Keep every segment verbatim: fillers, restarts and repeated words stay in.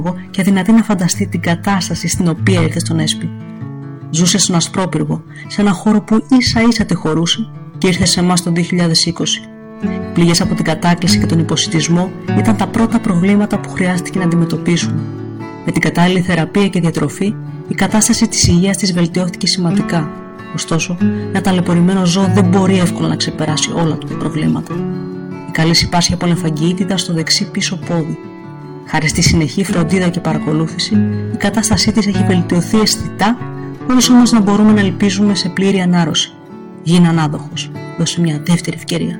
και αδυνατεί να φανταστεί την κατάσταση στην οποία ήρθε στον Έσπι. Ζούσε στον Ασπρόπυργο, σε ένα χώρο που ίσα ίσα τη χωρούσε και ήρθε σε εμάς το δύο χιλιάδες είκοσι. Οι πληγές από την κατάκληση και τον υποσιτισμό ήταν τα πρώτα προβλήματα που χρειάστηκε να αντιμετωπίσουν. Με την κατάλληλη θεραπεία και διατροφή, η κατάσταση της υγείας της βελτιώθηκε σημαντικά. Ωστόσο, ένα ταλαιπωρημένο ζώο δεν μπορεί εύκολα να ξεπεράσει όλα του τα προβλήματα. Η Καλύση πάσχει από λεμφαγγιήτιδα στο δεξί πίσω πόδι. Χάρη στη συνεχή φροντίδα και παρακολούθηση, η κατάστασή της έχει βελτιωθεί αισθητά, χωρίς όμως να μπορούμε να ελπίζουμε σε πλήρη ανάρρωση. Γίνε ανάδοχος. Δώσε μια δεύτερη ευκαιρία.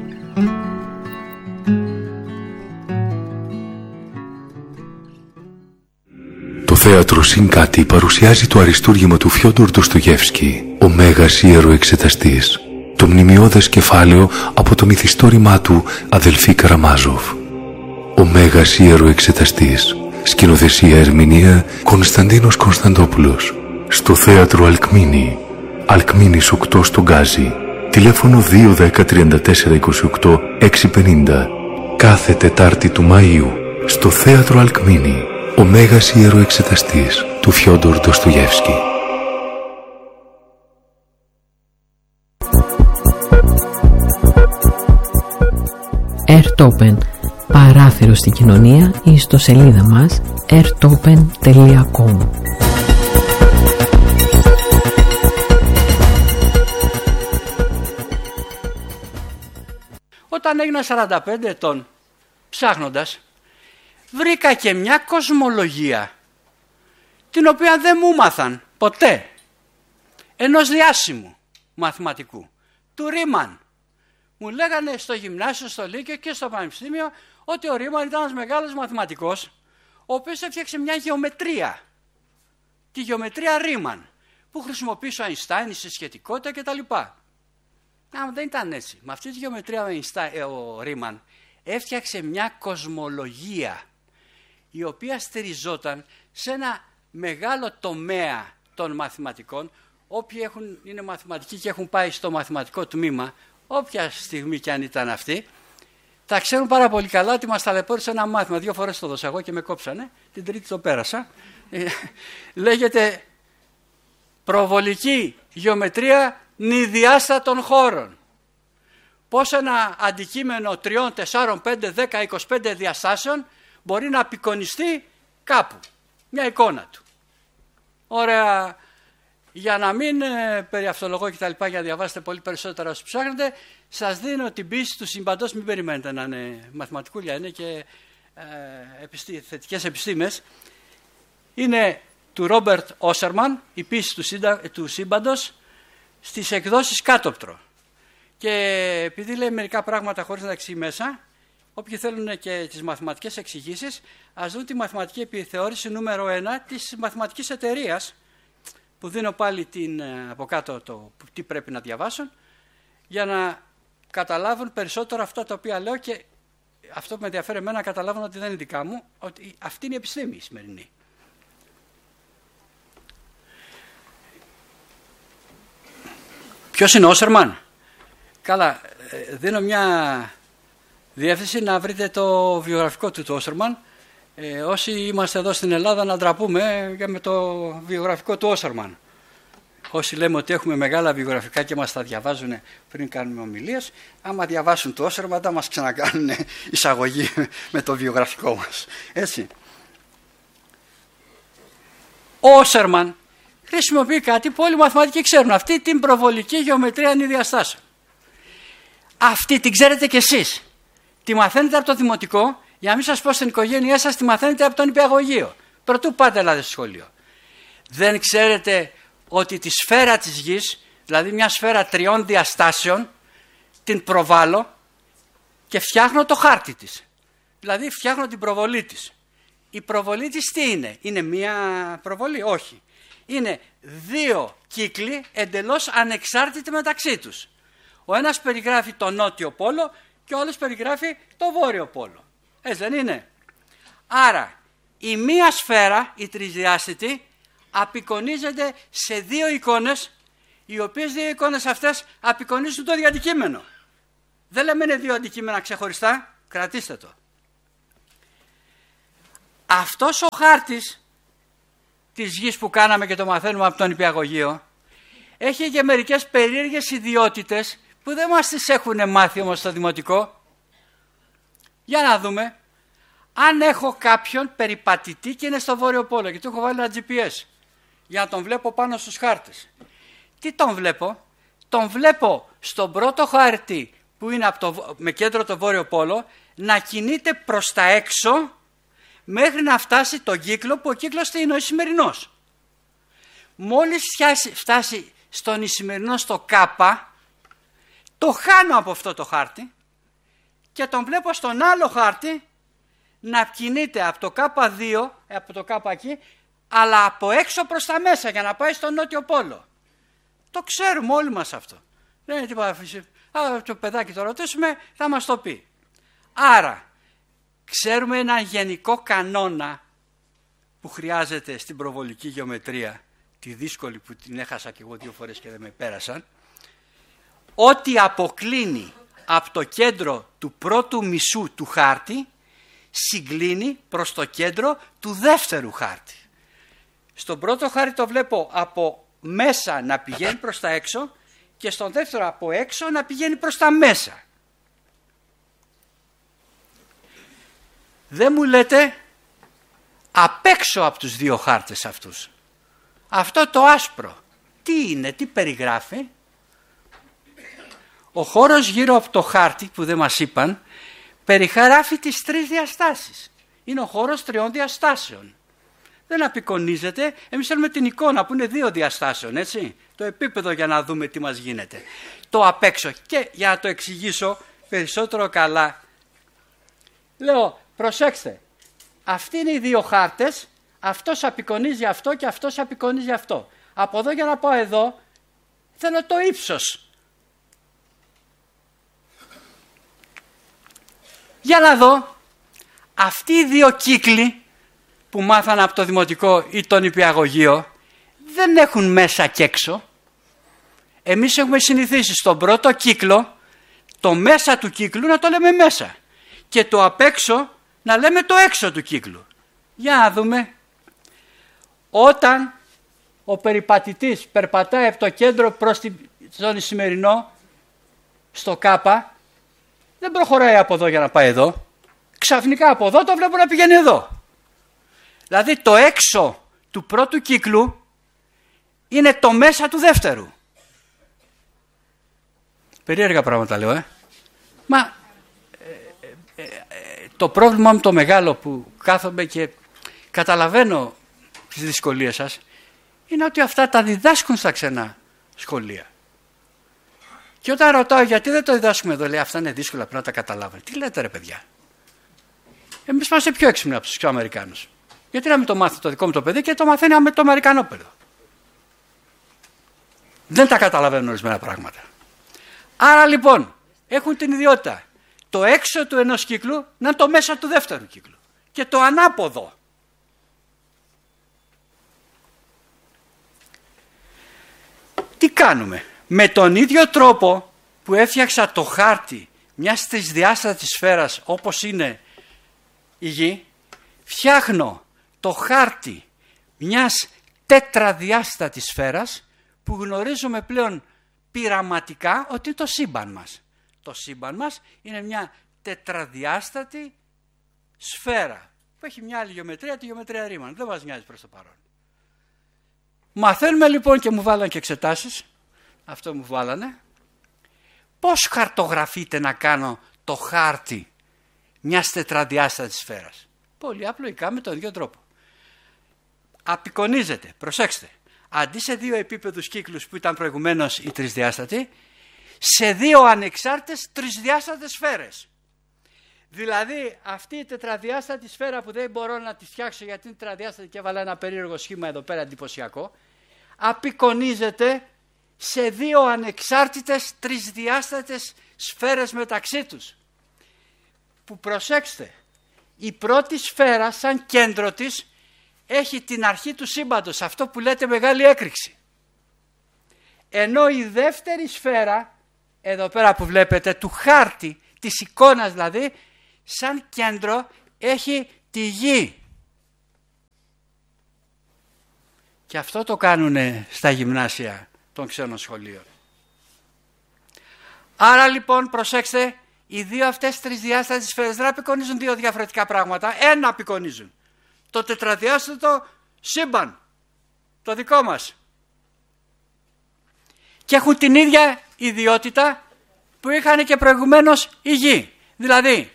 Το θέατρο Συν Κάτι παρουσιάζει το αριστούργημα του Φιόντορ Ντοστογεύσκη, ο Μέγας Ιεροεξεταστής, το μνημιώδες κεφάλαιο από το μυθιστόρημά του Αδελφοί Καραμάζοφ. Ο Μέγας Ιεροεξεταστής, σκηνοθεσία ερμηνεία Κωνσταντίνος Κωνσταντόπουλος, στο θέατρο Αλκμίνη, Αλκμίνης οκτώ στο Γκάζι, τηλέφωνο δύο δέκα τριάντα τέσσερα είκοσι οκτώ έξι πενήντα, κάθε Τετάρτη του Μαΐου, στο θέατρο Αλκμίνη. Ο Μέγας Ιεροεξεταστής του Φιόντορ Ντοστογεύσκη. Airtopen, παράθυρο στην κοινωνία, ή στο σελίδα μας airtopen τελεία com. Όταν έγινα σαράντα πέντε ετών, ψάχνοντας, βρήκα και μια κοσμολογία, την οποία δεν μου μάθαν ποτέ, ενός διάσημου μαθηματικού, του Ρίμαν. Μου λέγανε στο γυμνάσιο, στο Λύκειο και στο Πανεπιστήμιο ότι ο Ρίμαν ήταν ένας μεγάλος μαθηματικός, ο οποίος έφτιαξε μια γεωμετρία, τη γεωμετρία Ρίμαν, που χρησιμοποίησε ο Αϊνστάιν στη σχετικότητα κτλ. Αν δεν ήταν έτσι, με αυτή τη γεωμετρία ο Ρίμαν έφτιαξε μια κοσμολογία, η οποία στηριζόταν σε ένα μεγάλο τομέα των μαθηματικών. Όποιοι έχουν, είναι μαθηματικοί και έχουν πάει στο μαθηματικό τμήμα, όποια στιγμή και αν ήταν αυτή, θα ξέρουν πάρα πολύ καλά ότι μας ταλαιπώρησε ένα μάθημα. Δύο φορές το δώσα εγώ και με κόψανε, την τρίτη το πέρασα. Λέγεται προβολική γεωμετρία νηδιάστατων χώρων. Πώς ένα αντικείμενο τριών, τεσσάρων, πέντε, δέκα, είκοσι πέντε διαστάσεων μπορεί να απεικονιστεί κάπου. Μια εικόνα του. Ωραία. Για να μην ε, περιαυτολογώ και τα λοιπά, για να διαβάσετε πολύ περισσότερα όσοι ψάχνετε, σας δίνω την πίστη του σύμπαντος. Μην περιμένετε να είναι μαθηματικούλια, είναι και ε, επιστή, θετικές επιστήμες. Είναι του Ρόμπερτ Όσερμαν, η πίστη του, σύντα, του σύμπαντος, στις εκδόσεις Κάτοπτρο. Και επειδή λέει μερικά πράγματα χωρίς να τα εξηγεί μέσα, όποιοι θέλουν και τις μαθηματικές εξηγήσεις, ας δουν τη μαθηματική επιθεώρηση νούμερο ένα της μαθηματικής εταιρείας, που δίνω πάλι την, από κάτω το τι πρέπει να διαβάσουν, για να καταλάβουν περισσότερο αυτά τα οποία λέω, και αυτό που με ενδιαφέρει εμένα να καταλάβουν ότι δεν είναι δικά μου, ότι αυτή είναι η επιστήμη η σημερινή. Ποιος είναι ο Όσερμαν? Καλά, δίνω μια διεύθυνση να βρείτε το βιογραφικό του του Όσερμαν. Ε, όσοι είμαστε εδώ στην Ελλάδα να ντραπούμε με το βιογραφικό του Όσερμαν. Όσοι λέμε ότι έχουμε μεγάλα βιογραφικά και μας τα διαβάζουν πριν κάνουμε ομιλίες, άμα διαβάσουν το Όσερμαν θα μας ξανακάνουν εισαγωγή με το βιογραφικό μας. Έτσι. Ο Όσερμαν χρησιμοποιεί κάτι που όλοι οι μαθηματικοί ξέρουν, αυτή την προβολική γεωμετρία ανιδιαστάσεων. Αυτή την ξέρετε κι εσείς. Τη μαθαίνετε από το δημοτικό, για να μην σας πω στην οικογένειά σας, τη μαθαίνετε από τον υπηαγωγείο. Πρωτού πάτε ελάτε στο σχολείο. Δεν ξέρετε ότι τη σφαίρα της γης, δηλαδή μια σφαίρα τριών διαστάσεων, την προβάλλω και φτιάχνω το χάρτη της. Δηλαδή φτιάχνω την προβολή της. Η προβολή της τι είναι? Είναι μια προβολή? Όχι. Είναι δύο κύκλοι εντελώς ανεξάρτητοι μεταξύ τους. Ο ένας περιγράφει το νότιο πόλο και ο άλλος περιγράφει το βόρειο πόλο. Έτσι δεν είναι? Άρα η μία σφαίρα, η τρισδιάστητη, απεικονίζεται σε δύο εικόνες, οι οποίες δύο εικόνες αυτές απεικονίζουν το ίδιο αντικείμενο. Δεν λέμε είναι δύο αντικείμενα ξεχωριστά, κρατήστε το. αυτός ο χάρτης της γης που κάναμε και το μαθαίνουμε από τον νηπιαγωγείο έχει και μερικές περίεργες ιδιότητες που δεν μας τις έχουν μάθει όμως στο δημοτικό. Για να δούμε. Αν έχω κάποιον περιπατητή και είναι στο Βόρειο Πόλο και του έχω βάλει ένα τζι πι ες για να τον βλέπω πάνω στους χάρτες. Τι τον βλέπω? Τον βλέπω στον πρώτο χάρτη που είναι από το, με κέντρο το Βόρειο Πόλο να κινείται προς τα έξω μέχρι να φτάσει τον κύκλο, που ο κύκλος είναι ο Ισημερινός. Μόλις φτάσει στον Ισημερινό στο Κάπα, το χάνω από αυτό το χάρτη και τον βλέπω στον άλλο χάρτη να κινείται από το Κάπα δύο, από το Κάπα εκεί, αλλά από έξω προς τα μέσα για να πάει στον Νότιο Πόλο. Το ξέρουμε όλοι μας αυτό. Δεν είναι τίποτα. Α, το παιδάκι το ρωτήσουμε, θα μας το πει. Άρα, ξέρουμε έναν γενικό κανόνα που χρειάζεται στην προβολική γεωμετρία, τη δύσκολη που την έχασα και εγώ δύο φορές και δεν με πέρασαν, ότι αποκλίνει από το κέντρο του πρώτου μισού του χάρτη, συγκλίνει προς το κέντρο του δεύτερου χάρτη. Στον πρώτο χάρτη το βλέπω από μέσα να πηγαίνει προς τα έξω και στον δεύτερο από έξω να πηγαίνει προς τα μέσα. Δεν μου λέτε απ' έξω από τους δύο χάρτες αυτούς. Αυτό το άσπρο τι είναι, τι περιγράφει? Ο χώρος γύρω από το χάρτη που δεν μας είπαν περιγράφει τις τρεις διαστάσεις. Είναι ο χώρος τριών διαστάσεων. Δεν απεικονίζεται. Εμείς θέλουμε την εικόνα που είναι δύο διαστάσεων, έτσι. Το επίπεδο για να δούμε τι μας γίνεται. Το απ' έξω. Και για να το εξηγήσω περισσότερο καλά, λέω, προσέξτε, αυτοί είναι οι δύο χάρτες, αυτός απεικονίζει αυτό και αυτός απεικονίζει αυτό. Από εδώ για να πάω εδώ, θέλω το ύψος. Για να δω, αυτοί οι δύο κύκλοι που μάθανα από το δημοτικό ή το νηπιαγωγείο δεν έχουν μέσα και έξω. Εμείς έχουμε συνηθίσει στον πρώτο κύκλο το μέσα του κύκλου να το λέμε μέσα και το απ' έξω να λέμε το έξω του κύκλου. Για να δούμε. Όταν ο περιπατητής περπατάει από το κέντρο προς τον Ισημερινό στο Κάπα, δεν προχωράει από εδώ για να πάει εδώ. Ξαφνικά από εδώ το βλέπω να πηγαίνει εδώ. Δηλαδή το έξω του πρώτου κύκλου είναι το μέσα του δεύτερου. Περίεργα πράγματα λέω, ε. Μα ε, ε, ε, το πρόβλημα μου το μεγάλο που κάθομαι και καταλαβαίνω τις δυσκολίες σας είναι ότι αυτά τα διδάσκουν στα ξενά σχολεία. Και όταν ρωτάω γιατί δεν το διδάσκουμε εδώ, λέει αυτά είναι δύσκολα, πρέπει να τα καταλάβουν. Τι λέτε ρε παιδιά? Εμείς είμαστε πιο έξυπνοι από τους πιο Αμερικάνους. Γιατί να μην το μάθει το δικό μου το παιδί και το μαθαίνει με το Αμερικανόπεδο? Δεν τα καταλαβαίνουν ορισμένα πράγματα. Άρα λοιπόν έχουν την ιδιότητα το έξω του ενός κύκλου να είναι το μέσα του δεύτερου κύκλου και το ανάποδο. Τι κάνουμε? Με τον ίδιο τρόπο που έφτιαξα το χάρτη μιας της διάστατης σφαίρας όπως είναι η γη, φτιάχνω το χάρτη μιας τετραδιάστατης σφαίρας που γνωρίζουμε πλέον πειραματικά ότι είναι το σύμπαν μας. Το σύμπαν μας είναι μια τετραδιάστατη σφαίρα που έχει μια άλλη γεωμετρία, τη γεωμετρία Ρίμαν. Δεν μας νοιάζει προς το παρόν. Μαθαίνουμε λοιπόν και μου βάλαν και εξετάσεις, αυτό μου βάλανε, πώς χαρτογραφείτε να κάνω το χάρτη μιας τετραδιάστατης σφαίρας? Πολύ απλοϊκά με τον ίδιο τρόπο. Απεικονίζεται, προσέξτε, αντί σε δύο επίπεδους κύκλους που ήταν προηγουμένως οι τρισδιάστατοι, σε δύο ανεξάρτητες τρισδιάστατες σφαίρες. Δηλαδή αυτή η τετραδιάστατη σφαίρα που δεν μπορώ να τη φτιάξω γιατί είναι τετραδιάστατη και έβαλα ένα περίεργο σχήμα εδώ πέρα εντυπωσιακό, απεικονίζεται σε δύο ανεξάρτητες τρισδιάστατες σφαίρες μεταξύ τους. Που προσέξτε, η πρώτη σφαίρα σαν κέντρο της έχει την αρχή του σύμπαντος, αυτό που λέτε μεγάλη έκρηξη. Ενώ η δεύτερη σφαίρα, εδώ πέρα που βλέπετε, του χάρτη, της εικόνας δηλαδή, σαν κέντρο έχει τη γη. Και αυτό το κάνουν στα γυμνάσια των ξένων σχολείων. Άρα λοιπόν προσέξτε, οι δύο αυτές τρισδιάστατες σφαίρες δεν απεικονίζουν δύο διαφορετικά πράγματα, ένα απεικονίζουν. Το τετραδιάστατο σύμπαν, το δικό μας. Και έχουν την ίδια ιδιότητα που είχαν και προηγουμένως η γη. Δηλαδή,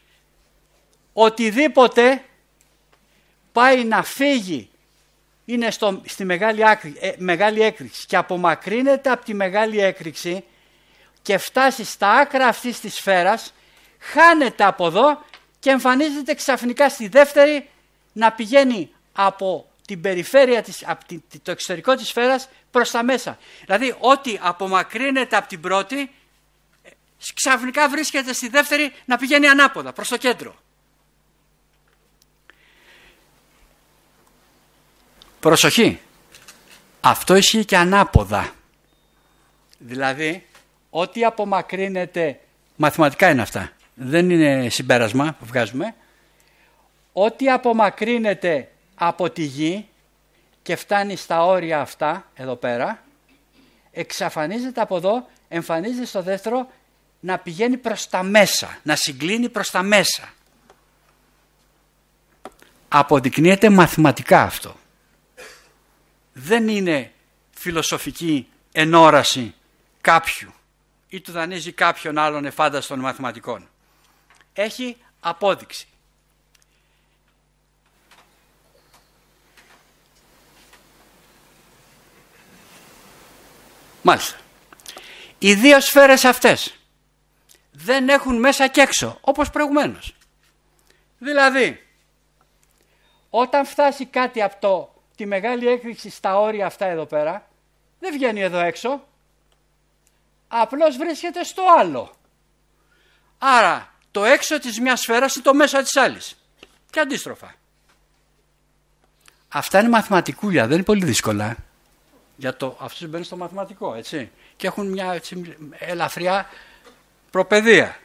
οτιδήποτε πάει να φύγει, είναι στο, στη μεγάλη, άκρη, ε, μεγάλη έκρηξη και απομακρύνεται από τη μεγάλη έκρηξη και φτάσει στα άκρα αυτής της σφαίρας, χάνεται από εδώ και εμφανίζεται ξαφνικά στη δεύτερη να πηγαίνει από την περιφέρεια της, από το εξωτερικό της σφαίρας προς τα μέσα. Δηλαδή ό,τι απομακρύνεται από την πρώτη ξαφνικά βρίσκεται στη δεύτερη να πηγαίνει ανάποδα προς το κέντρο. Προσοχή, αυτό ισχύει και ανάποδα. Δηλαδή ό,τι απομακρύνεται, μαθηματικά είναι αυτά, δεν είναι συμπέρασμα που βγάζουμε, ό,τι απομακρύνεται από τη γη και φτάνει στα όρια αυτά εδώ πέρα, εξαφανίζεται από εδώ, εμφανίζεται στο δεύτερο να πηγαίνει προς τα μέσα, να συγκλίνει προς τα μέσα. Αποδεικνύεται μαθηματικά αυτό. Δεν είναι φιλοσοφική ενόραση κάποιου ή του δανείζει κάποιον άλλον εφάνταστον μαθηματικών. Έχει απόδειξη. Μάλιστα. Οι δύο σφαίρες αυτές δεν έχουν μέσα και έξω, όπως προηγουμένως. Δηλαδή, όταν φτάσει κάτι από το, τη μεγάλη έκρηξη στα όρια αυτά εδώ πέρα, δεν βγαίνει εδώ έξω, απλώς βρίσκεται στο άλλο. Άρα, το έξω της μιας σφαίρας είναι το μέσα της άλλης. Και αντίστροφα. Αυτά είναι μαθηματικούλια, δεν είναι πολύ δύσκολα. Για το, αυτούς μπαίνουν στο μαθηματικό, έτσι. Και έχουν μια έτσι, ελαφριά προπαιδεία.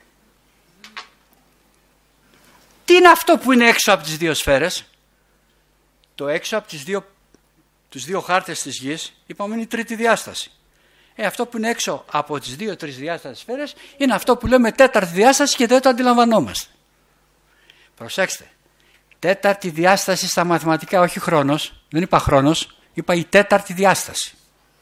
Τι είναι αυτό που είναι έξω από τις δύο σφαίρες? Το έξω από τις δύο, τους δύο χάρτες της γης, είπαμε, είναι η τρίτη διάσταση. Ε, αυτό που είναι έξω από τις δύο τρισδιάστατες σφαίρες είναι αυτό που λέμε τέταρτη διάσταση και δεν το αντιλαμβανόμαστε. Προσέξτε. Τέταρτη διάσταση στα μαθηματικά, όχι χρόνος, δεν είπα χρόνος, είπα η τέταρτη διάσταση.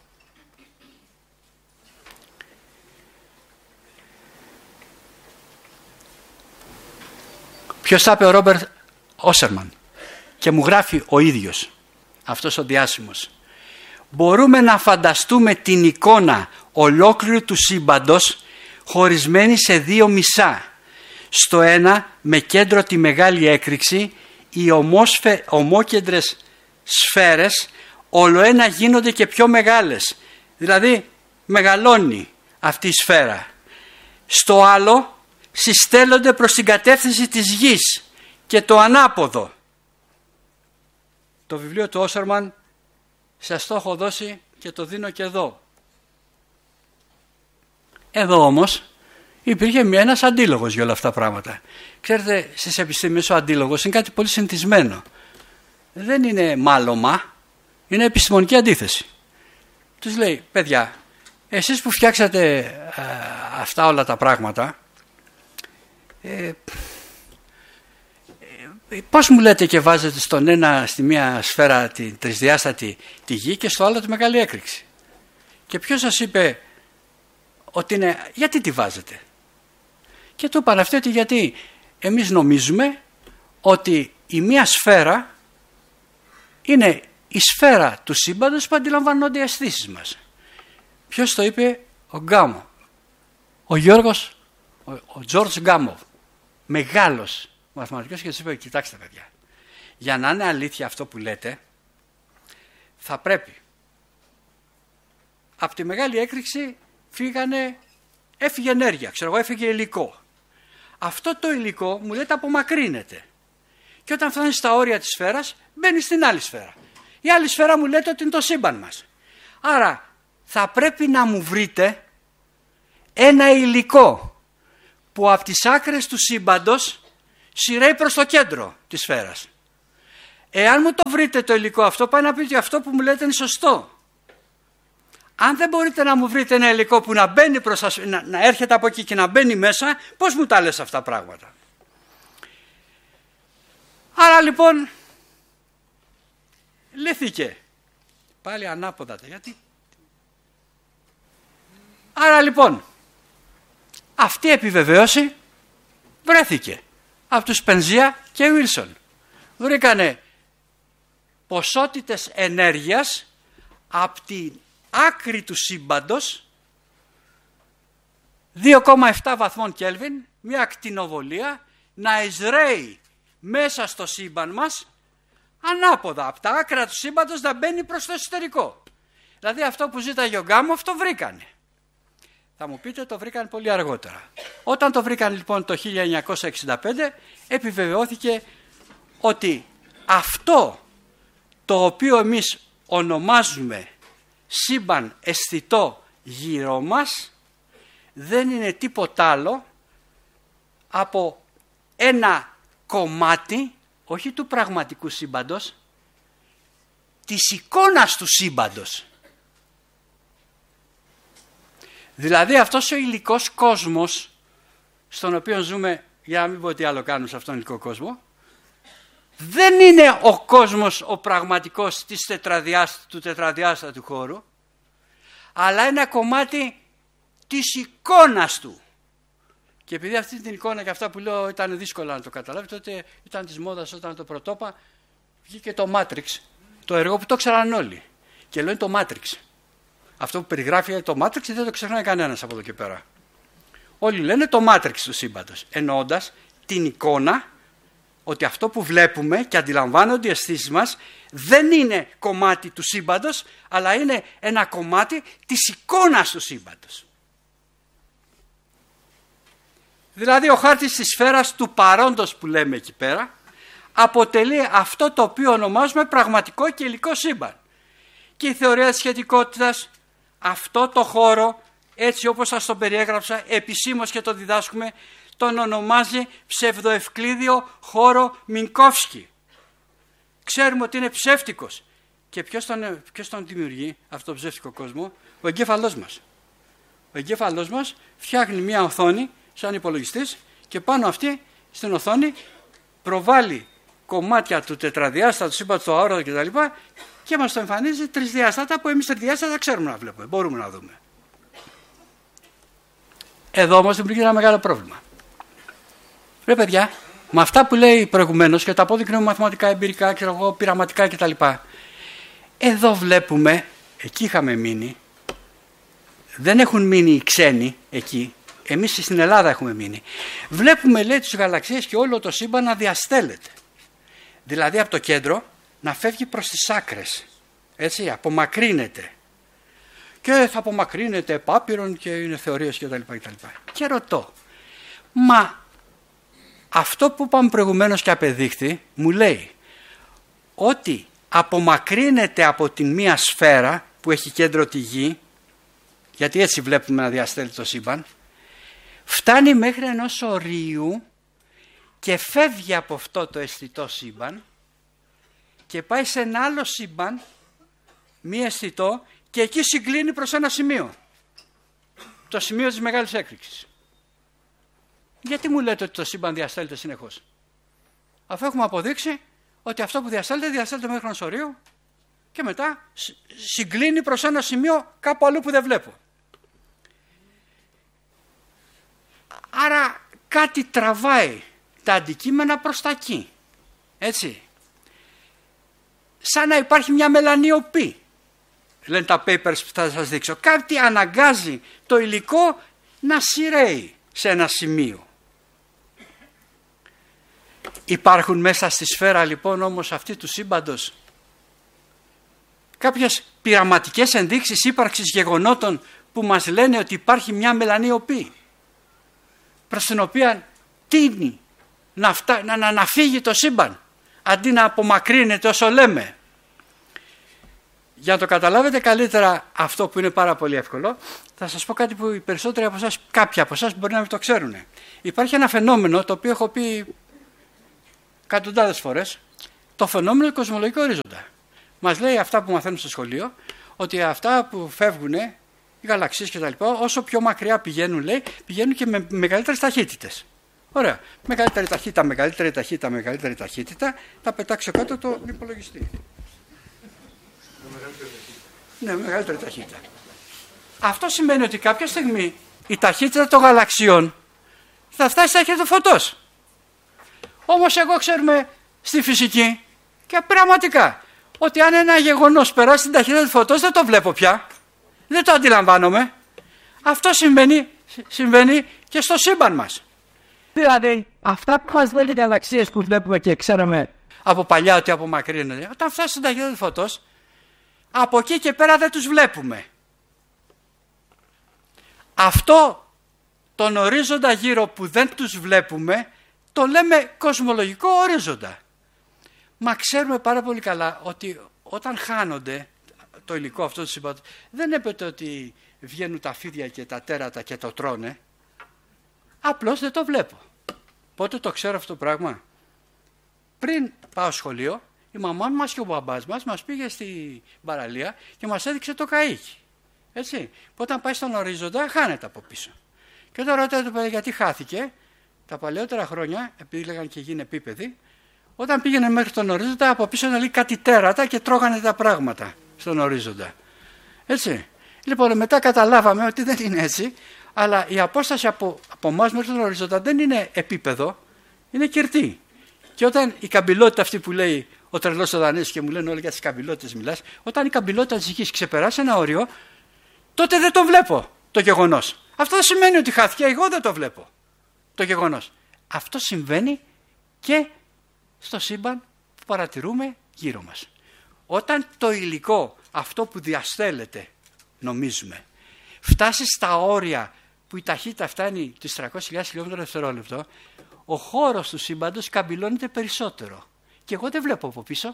Ποιος θα είπε? Ο Ρόμπερτ Όσερμαν. Και μου γράφει ο ίδιος, αυτός ο διάσημος. Μπορούμε να φανταστούμε την εικόνα ολόκληρου του σύμπαντος χωρισμένη σε δύο μισά. Στο ένα με κέντρο τη μεγάλη έκρηξη, οι ομόσφαι, ομόκεντρες σφαίρες ολοένα γίνονται και πιο μεγάλες. Δηλαδή μεγαλώνει αυτή η σφαίρα. Στο άλλο συστέλλονται προς την κατεύθυνση της γης και το ανάποδο. Το βιβλίο του Όσερμαν σας το έχω δώσει και το δίνω και εδώ. Εδώ όμως υπήρχε ένας αντίλογος για όλα αυτά τα πράγματα. Ξέρετε, στις επιστήμες ο αντίλογος είναι κάτι πολύ συνηθισμένο. Δεν είναι μάλωμα, είναι επιστημονική αντίθεση. Τους λέει, παιδιά, εσείς που φτιάξατε α, αυτά όλα τα πράγματα, ε, ε, πώς μου λέτε και βάζετε στον ένα, στη μία σφαίρα τη τρισδιάστατη τη γη και στο άλλο τη μεγάλη έκρηξη? Και ποιος σας είπε ότι είναι, γιατί τη βάζετε? Και του είπαν αυτοί ότι γιατί εμείς νομίζουμε ότι η μία σφαίρα είναι η σφαίρα του σύμπαντος που αντιλαμβάνονται οι αισθήσεις μας. Ποιος το είπε? Ο Γκάμο. Ο Γιώργος, ο, ο Τζόρτζ Γκάμο, μεγάλος μαθηματικός, και τους είπε, κοιτάξτε παιδιά, για να είναι αλήθεια αυτό που λέτε, θα πρέπει από τη μεγάλη έκρηξη φύγανε, έφυγε ενέργεια, ξέρω εγώ, έφυγε υλικό. Αυτό το υλικό μου λέτε απομακρύνεται. Και όταν φτάνει στα όρια της σφαίρας, μπαίνει στην άλλη σφαίρα. Η άλλη σφαίρα μου λέτε ότι είναι το σύμπαν μας. Άρα θα πρέπει να μου βρείτε ένα υλικό που από τις άκρες του σύμπαντος σειραίει προς το κέντρο της σφαίρας. Εάν μου το βρείτε το υλικό αυτό, πάει να πει ότι αυτό που μου λέτε είναι σωστό. Αν δεν μπορείτε να μου βρείτε ένα υλικό που να μπαίνει προς σας, να, να έρχεται από εκεί και να μπαίνει μέσα, πώς μου τα λες αυτά πράγματα? Άρα λοιπόν λύθηκε. Πάλι ανάποδα, γιατί. Άρα λοιπόν αυτή η επιβεβαίωση βρέθηκε από τους Πενζία και Βίλσον. Βρήκανε ποσότητες ενέργειας από την άκρη του σύμπαντος δύο κόμμα επτά βαθμών Κέλβιν, μια ακτινοβολία να εισραίει μέσα στο σύμπαν μας ανάποδα, από τα άκρα του σύμπαντος να μπαίνει προς το εσωτερικό. Δηλαδή αυτό που ζήταγε ο Γκάμοφ το βρήκανε. Θα μου πείτε, το βρήκαν πολύ αργότερα. Όταν το βρήκαν λοιπόν το χίλια εννιακόσια εξήντα πέντε, επιβεβαιώθηκε ότι αυτό το οποίο εμείς ονομάζουμε σύμπαν αισθητό γύρω μας δεν είναι τίποτα άλλο από ένα κομμάτι, όχι του πραγματικού σύμπαντος, της εικόνας του σύμπαντος. Δηλαδή αυτός ο υλικός κόσμος στον οποίο ζούμε, για να μην πω τι άλλο κάνουμε σε αυτόν τον υλικό κόσμο, δεν είναι ο κόσμος ο πραγματικός της τετραδιάστα, του τετραδιάστατου χώρου, αλλά ένα κομμάτι της εικόνας του. Και επειδή αυτή την εικόνα και αυτά που λέω ήταν δύσκολα να το καταλάβει, τότε ήταν της μόδας όταν το πρωτόπα βγήκε το Matrix, το έργο που το ξέραν όλοι. Και λέω είναι το Matrix. Αυτό που περιγράφει το Matrix δεν το ξεχνάει κανένας από εδώ και πέρα. Όλοι λένε το Matrix του σύμπαντος, εννοώντας την εικόνα ότι αυτό που βλέπουμε και αντιλαμβάνονται οι αισθήσεις μας δεν είναι κομμάτι του σύμπαντος, αλλά είναι ένα κομμάτι της εικόνας του σύμπαντος. Δηλαδή ο χάρτης της σφαίρας του παρόντος που λέμε εκεί πέρα αποτελεί αυτό το οποίο ονομάζουμε πραγματικό και υλικό σύμπαν. Και η θεωρία της σχετικότητας αυτό το χώρο, έτσι όπως σας τον περιέγραψα επισήμως και το διδάσκουμε, τον ονομάζει ψευδοευκλήδιο χώρο Μινκόφσκι. Ξέρουμε ότι είναι ψεύτικος. Και ποιος τον, ποιος τον δημιουργεί αυτό το ψεύτικο κόσμο? Ο εγκέφαλός μας. Ο εγκέφαλός μας φτιάχνει μια οθόνη σαν υπολογιστής και πάνω αυτή στην οθόνη προβάλλει κομμάτια του τετραδιάστατου, σύμπαντος, του αόρατο κτλ. Και μας το εμφανίζει τρισδιάστατα που εμείς τρισδιάστατα ξέρουμε να βλέπουμε, μπορούμε να δούμε. Εδώ όμως δημιουργεί ένα μεγάλο πρόβλημα. Ρε παιδιά, με αυτά που λέει προηγουμένως και τα απόδεικνυουμε μαθηματικά, εμπειρικά, ξέρω εγώ, πειραματικά κτλ. Εδώ βλέπουμε, εκεί είχαμε μείνει, δεν έχουν μείνει οι ξένοι εκεί, εμείς στην Ελλάδα έχουμε μείνει. Βλέπουμε, λέει, τις γαλαξίες και όλο το σύμπαν να διαστέλλεται. Δηλαδή από το κέντρο να φεύγει προς τις άκρες. Έτσι, απομακρύνεται. Και θα απομακρύνεται επάπειρον και είναι θεωρίες κτλ. Και, και ρωτώ, μα αυτό που είπαμε προηγουμένως και απεδείχθη μου λέει ότι απομακρύνεται από την μία σφαίρα που έχει κέντρο τη γη, γιατί έτσι βλέπουμε να διαστέλει το σύμπαν, φτάνει μέχρι ενός ορίου και φεύγει από αυτό το αισθητό σύμπαν και πάει σε ένα άλλο σύμπαν, μη αισθητό, και εκεί συγκλίνει προς ένα σημείο. Το σημείο της μεγάλης έκρηξης. Γιατί μου λέτε ότι το σύμπαν διαστέλλεται συνεχώς? Αφού έχουμε αποδείξει ότι αυτό που διαστέλλεται, διαστέλλεται μέχρι ενός ορίου και μετά συγκλίνει προς ένα σημείο κάπου αλλού που δεν βλέπω. Άρα κάτι τραβάει τα αντικείμενα προς τα εκεί. Έτσι. Σαν να υπάρχει μια μελανιοπή. Λένε τα papers που θα σας δείξω. Κάτι αναγκάζει το υλικό να σειραίει σε ένα σημείο. Υπάρχουν μέσα στη σφαίρα λοιπόν όμως αυτή του σύμπαντος κάποιες πειραματικές ενδείξεις ύπαρξης γεγονότων που μας λένε ότι υπάρχει μια μελανιοπή προς την οποία τείνει να, φτά, να, να, να φύγει το σύμπαν αντί να απομακρύνεται όσο λέμε. Για να το καταλάβετε καλύτερα αυτό που είναι πάρα πολύ εύκολο, θα σας πω κάτι που οι περισσότεροι από εσάς, κάποιοι από εσάς μπορεί να μην το ξέρουν. Υπάρχει ένα φαινόμενο το οποίο έχω πει εκατοντάδες φορές το φαινόμενο του κοσμολογικού ορίζοντα. Μας λέει αυτά που μαθαίνουμε στο σχολείο, ότι αυτά που φεύγουν, οι γαλαξίες και τα λοιπά, όσο πιο μακριά πηγαίνουν, λέει, πηγαίνουν και με μεγαλύτερες ταχύτητες. Ωραία. Μεγαλύτερη ταχύτητα, μεγαλύτερη ταχύτητα, μεγαλύτερη ταχύτητα, θα πετάξω κάτω το υπολογιστή. Ναι, μεγαλύτερη ταχύτητα. Αυτό σημαίνει ότι κάποια στιγμή η ταχύτητα των γαλαξιών θα φτάσει στα ταχύτητα του φωτός. Όμως εγώ ξέρουμε στη φυσική και πραγματικά ότι αν ένα γεγονός περάσει την ταχύτητα του φωτός δεν το βλέπω πια. Δεν το αντιλαμβάνομαι. Αυτό συμβαίνει, συμβαίνει και στο σύμπαν μας. Δηλαδή, αυτά που μας λένε οι γαλαξίες που βλέπουμε και ξέραμε από παλιά ότι απομακρύνονται, όταν φτάσει στην ταχύτητα του φωτός, από εκεί και πέρα δεν τους βλέπουμε. Αυτό τον ορίζοντα γύρω που δεν τους βλέπουμε, το λέμε κοσμολογικό ορίζοντα. Μα ξέρουμε πάρα πολύ καλά ότι όταν χάνονται το υλικό αυτό του σύμπαντος, δεν έπεται ότι βγαίνουν τα φίδια και τα τέρατα και το τρώνε. Απλώς δεν το βλέπω. Πότε το ξέρω αυτό το πράγμα? Πριν πάω σχολείο, η μαμά μας και ο μπαμπάς μας μας πήγε στην παραλία και μας έδειξε το καΐκι. Έτσι, που όταν πάει στον ορίζοντα χάνεται από πίσω. Και τώρα ρωτάει το παιδί γιατί χάθηκε. Τα παλαιότερα χρόνια, επειδή λέγανε και γίνει επίπεδη, όταν πήγαινε μέχρι τον ορίζοντα, από πίσω να λέει κάτι τέρατα και τρώγανε τα πράγματα στον ορίζοντα. Έτσι. Λοιπόν, μετά καταλάβαμε ότι δεν είναι έτσι, αλλά η απόσταση από, από εμάς μέχρι τον ορίζοντα δεν είναι επίπεδο, είναι κυρτή. Και όταν η καμπυλότητα αυτή που λέει ο τρελός ο Δανέζης και μου λένε όλοι για τις καμπυλότητες μιλάς, όταν η καμπυλότητα της γης ξεπεράσει ένα όριο, τότε δεν το βλέπω το γεγονός. Αυτό δεν σημαίνει ότι χάθηκε, εγώ δεν το βλέπω το γεγονός. Αυτό συμβαίνει και στο σύμπαν που παρατηρούμε γύρω μας. Όταν το υλικό, αυτό που διαστέλλεται, νομίζουμε, φτάσει στα όρια που η ταχύτητα φτάνει τις τριακόσιες χιλιάδες χιλιόμετρα δευτερόλεπτο, ο χώρος του σύμπαντος καμπυλώνεται περισσότερο. Και εγώ δεν βλέπω από πίσω.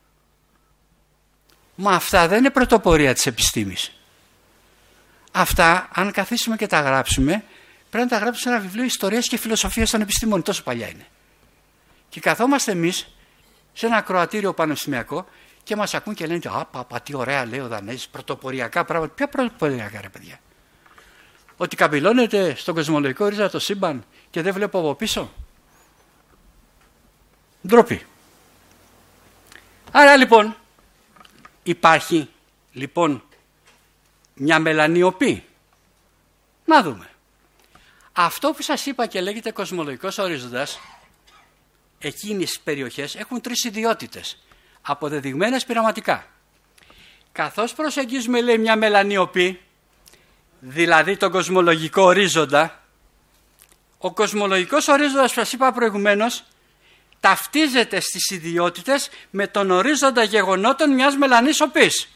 Μα αυτά δεν είναι πρωτοπορία της επιστήμης. Αυτά, αν καθίσουμε και τα γράψουμε, πρέπει να τα γράψουμε σε ένα βιβλίο ιστορίας και φιλοσοφίας των επιστήμων. Τόσο παλιά είναι. Και καθόμαστε εμείς σε ένα ακροατήριο πανεπιστημιακό και μας ακούν και λένε «Α, παπα, τι ωραία λέει ο Δανέζης, πρωτοποριακά πράγματα». Ποια πρωτοποριακά, ρε παιδιά? Ότι καμπυλώνεται στον κοσμολογικό ορίζοντα το σύμπαν και δεν βλέπω από πίσω. Ντροπή. Άρα λοιπόν υπάρχει λοιπόν μια μελανιοπή. Να δούμε. Αυτό που σας είπα και λέγεται κοσμολογικός ορίζοντας, εκείνες τις περιοχές έχουν τρεις ιδιότητες, αποδεδειγμένες πειραματικά. Καθώς προσεγγίζουμε, λέει, μια μελανιοπή, δηλαδή τον κοσμολογικό ορίζοντα, ο κοσμολογικός ορίζοντας που σας είπα προηγουμένως ταυτίζεται στις ιδιότητες με τον ορίζοντα γεγονότων μιας μελανής οπής.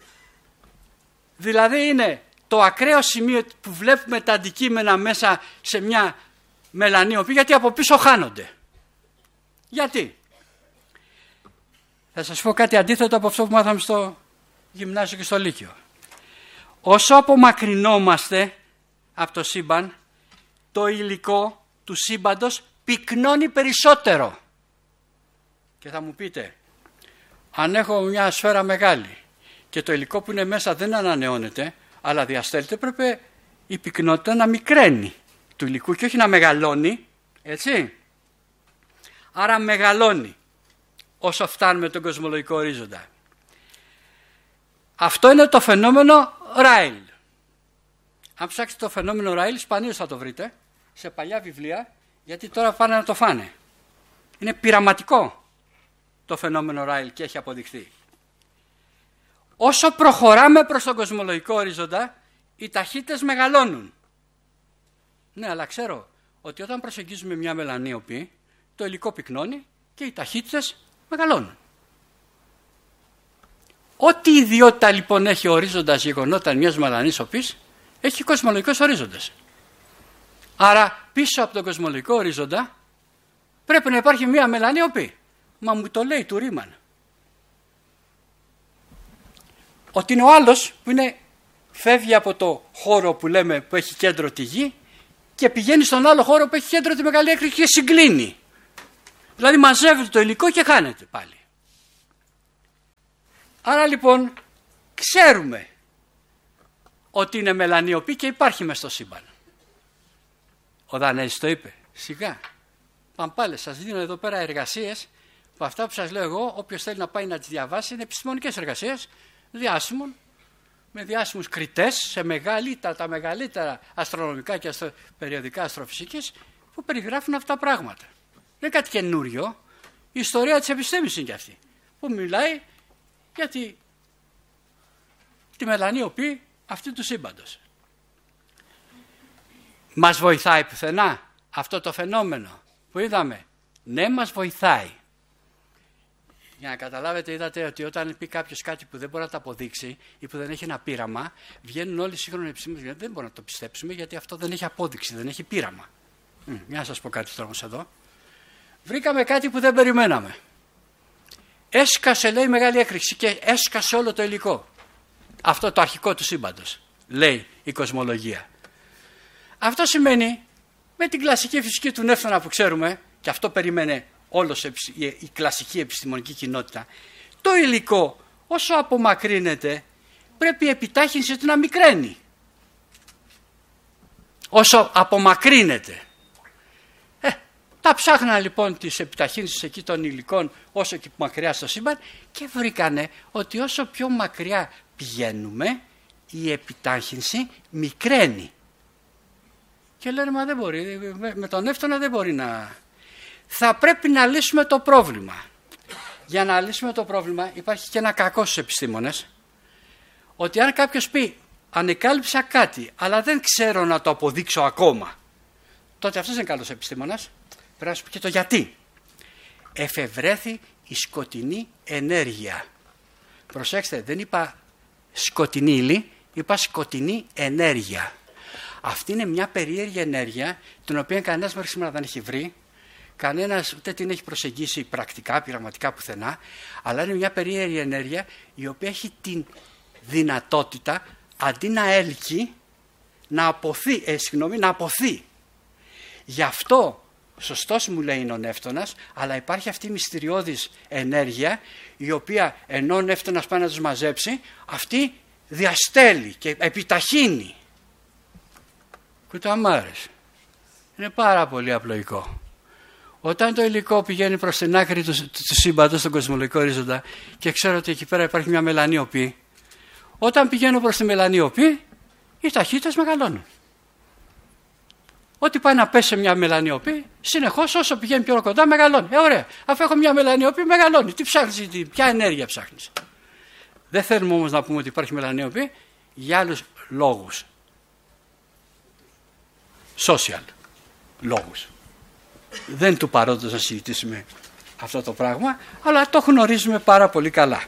Δηλαδή είναι το ακραίο σημείο που βλέπουμε τα αντικείμενα μέσα σε μια μελανή οπή, γιατί από πίσω χάνονται. Γιατί? Θα σας πω κάτι αντίθετο από αυτό που μάθαμε στο γυμνάσιο και στο λύκειο. Όσο απομακρυνόμαστε από το σύμπαν, το υλικό του σύμπαντος πυκνώνει περισσότερο. Και θα μου πείτε, αν έχω μια σφαίρα μεγάλη και το υλικό που είναι μέσα δεν ανανεώνεται, αλλά διαστέλλεται, πρέπει η πυκνότητα να μικραίνει του υλικού και όχι να μεγαλώνει, έτσι. Άρα μεγαλώνει όσο φτάνουμε τον κοσμολογικό ορίζοντα. Αυτό είναι το φαινόμενο Ράιλ. Αν ψάξετε το φαινόμενο Ράιλ, σπανίως θα το βρείτε σε παλιά βιβλία, γιατί τώρα πάνε να το φάνε. Είναι πειραματικό το φαινόμενο Ράιλ και έχει αποδειχθεί. Όσο προχωράμε προς τον κοσμολογικό ορίζοντα, οι ταχύτητες μεγαλώνουν. Ναι, αλλά ξέρω ότι όταν προσεγγίζουμε μια μελανή οπή, το υλικό πυκνώνει και οι ταχύτητες μεγαλώνουν. Ό,τι ιδιότητα λοιπόν έχει ο ορίζοντας γεγονόταν μιας μελανής οπής, έχει κοσμολογικός ορίζοντας. Άρα πίσω από τον κοσμολογικό ορίζοντα πρέπει να υπάρχει μια μελανή οπή. Μα μου το λέει του Ρίμαν. Ότι είναι ο άλλος που είναι, φεύγει από το χώρο που λέμε που έχει κέντρο τη γη και πηγαίνει στον άλλο χώρο που έχει κέντρο τη μεγάλη έκρηξη και συγκλίνει. Δηλαδή μαζεύεται το υλικό και χάνεται πάλι. Άρα λοιπόν ξέρουμε ότι είναι μελανιοπή και υπάρχει μες στο σύμπαν. Ο Δανέζης το είπε. Σιγά. Πάμε πάλι. Σας δίνω εδώ πέρα εργασίες που αυτά που σας λέω εγώ, όποιος θέλει να πάει να τις διαβάσει, είναι επιστημονικές εργασίες διάσημων, με διάσημους κριτές σε μεγαλύτερα, τα μεγαλύτερα αστρονομικά και αστρο, περιοδικά αστροφυσικής που περιγράφουν αυτά τα πράγματα. Δεν είναι κάτι καινούριο. Η ιστορία της επιστήμης είναι και αυτή. Που μιλάει για τη, τη μελανιοπή αυτή του σύμπαντος. Μας βοηθάει πουθενά αυτό το φαινόμενο που είδαμε? Ναι, μας βοηθάει. Για να καταλάβετε, είδατε ότι όταν πει κάποιος κάτι που δεν μπορεί να το αποδείξει ή που δεν έχει ένα πείραμα, βγαίνουν όλοι οι σύγχρονοι επιστήμονες γιατί δεν μπορούμε να το πιστέψουμε, γιατί αυτό δεν έχει απόδειξη, δεν έχει πείραμα. Μ, για να σας πω κάτι τώρα όμως εδώ. Βρήκαμε κάτι που δεν περιμέναμε. Έσκασε, λέει, μεγάλη έκρηξη και έσκασε όλο το υλικό. Αυτό το αρχικό του σύμπαντος, λέει η κοσμολογία. Αυτό σημαίνει, με την κλασική φυσική του νεύτωνα που ξέρουμε, και αυτό περίμενε όλος η κλασική επιστημονική κοινότητα, το υλικό όσο απομακρύνεται πρέπει η επιτάχυνση του να μικραίνει. Όσο απομακρύνεται. Ε, τα ψάχνα λοιπόν τις επιταχύνσεις εκεί των υλικών όσο και μακριά στο σύμπαν και βρήκανε ότι όσο πιο μακριά πηγαίνουμε η επιτάχυνση μικραίνει. Και λένε, μα δεν μπορεί, με τον νεύτωνα δεν μπορεί να... Θα πρέπει να λύσουμε το πρόβλημα. Για να λύσουμε το πρόβλημα υπάρχει και ένα κακό στους επιστήμονες, ότι αν κάποιος πει ανεκάλυψα κάτι αλλά δεν ξέρω να το αποδείξω ακόμα, τότε αυτός είναι καλός επιστήμονας. Πρέπει να σου πει και το γιατί. Εφευρέθη η σκοτεινή ενέργεια. Προσέξτε, δεν είπα σκοτεινή ύλη, είπα σκοτεινή ενέργεια. Αυτή είναι μια περίεργη ενέργεια την οποία κανένας μέχρι σήμερα δεν έχει βρει. Κανένας ούτε την έχει προσεγγίσει πρακτικά, πειραματικά πουθενά, αλλά είναι μια περίεργη ενέργεια η οποία έχει την δυνατότητα αντί να έλκει να αποθεί, ε, συγγνώμη, να αποθεί. Γι' αυτό σωστός μου λέει είναι ο νεύτωνας, αλλά υπάρχει αυτή η μυστηριώδης ενέργεια η οποία ενώ ο νεύτωνας πάει να τους μαζέψει, αυτή διαστέλει και επιταχύνει. Κουταμάρες. Είναι πάρα πολύ απλοϊκό. Όταν το υλικό πηγαίνει προς την άκρη του, του, του σύμπαντος, στον κοσμολογικό ορίζοντα, και ξέρω ότι εκεί πέρα υπάρχει μια μελανιοπή, όταν πηγαίνω προς τη μελανιοπή, οι ταχύτητες μεγαλώνουν. Ό,τι πάει να πέσει σε μια μελανιοπή, συνεχώς όσο πηγαίνει πιο κοντά, μεγαλώνει. Ε, ωραία. Αφού έχω μια μελανιοπή, μεγαλώνει. Τι ψάχνεις, τι, ποια ενέργεια ψάχνεις? Δεν θέλουμε όμως να πούμε ότι υπάρχει μελανιοπή για άλλους λόγους. Social λόγους. Δεν του παρόντος να συζητήσουμε αυτό το πράγμα, αλλά το γνωρίζουμε πάρα πολύ καλά.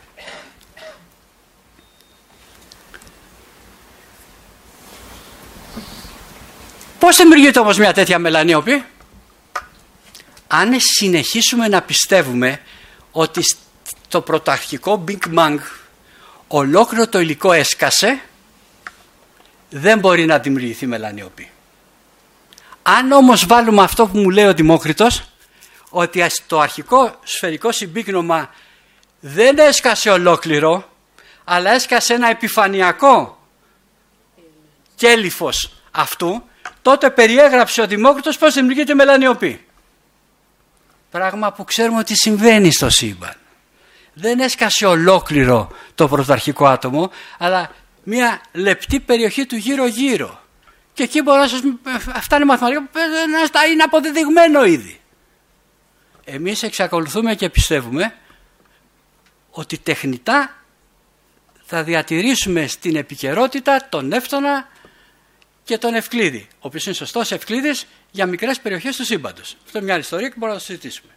Πώς δημιουργείται όμως μια τέτοια μελανιοπή? Αν συνεχίσουμε να πιστεύουμε ότι το πρωταρχικό Big Bang ολόκληρο το υλικό έσκασε, δεν μπορεί να δημιουργηθεί μελανιοπή. Αν όμως βάλουμε αυτό που μου λέει ο Δημόκριτος, ότι το αρχικό σφαιρικό συμπίκνωμα δεν έσκασε ολόκληρο, αλλά έσκασε ένα επιφανειακό κέλυφος αυτού, τότε περιέγραψε ο Δημόκριτος πώς δημιουργείται μελανιοπή. Πράγμα που ξέρουμε ότι συμβαίνει στο σύμπαν. Δεν έσκασε ολόκληρο το πρωταρχικό άτομο, αλλά μια λεπτή περιοχή του γύρω-γύρω. Και εκεί μπορεί να σας... Αυτά είναι μαθηματικά που είναι αποδεδειγμένο ήδη. Εμείς εξακολουθούμε και πιστεύουμε ότι τεχνητά θα διατηρήσουμε στην επικαιρότητα τον Νεύτωνα και τον Ευκλήδη, ο οποίος είναι σωστός Ευκλήδης για μικρές περιοχές του σύμπαντος. Αυτό είναι μια άλλη ιστορία και μπορούμε να το συζητήσουμε.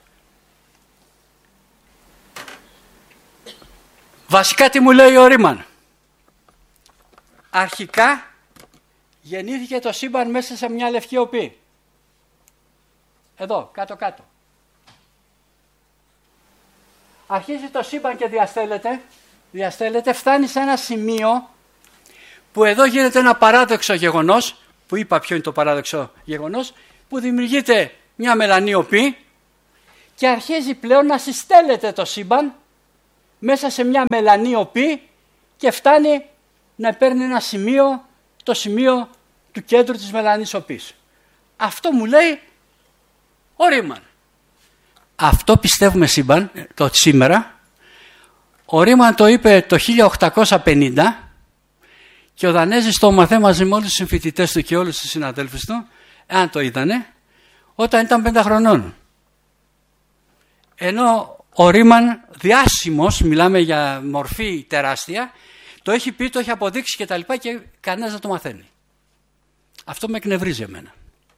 Βασικά τι μου λέει ο Ρίμαν? Αρχικά γεννήθηκε το σύμπαν μέσα σε μια λευκή οπή. Εδώ, κάτω-κάτω. Αρχίζει το σύμπαν και διαστέλλεται, διαστέλλεται, φτάνει σε ένα σημείο που εδώ γίνεται ένα παράδοξο γεγονός, που είπα ποιο είναι το παράδοξο γεγονός, που δημιουργείται μια μελανή οπή και αρχίζει πλέον να συστέλλεται το σύμπαν μέσα σε μια μελανή οπή και φτάνει να παίρνει ένα σημείο, το σημείο του κέντρου της μελανής οπής. Αυτό μου λέει ο Ρίμαν. Αυτό πιστεύουμε σύμπαν, το σήμερα. Ο Ρίμαν το είπε το χίλια οκτακόσια πενήντα και ο Δανέζης το μαθαίνει μαζί με όλους τους συμφοιτητές του και όλους τους συναδέλφους του, εάν το είδανε, όταν ήταν πέντε χρονών. Ενώ ο Ρίμαν διάσημος, μιλάμε για μορφή τεράστια, το έχει πει, το έχει αποδείξει και τα λοιπά και κανένας δεν το μαθαίνει. Αυτό με εκνευρίζει εμένα.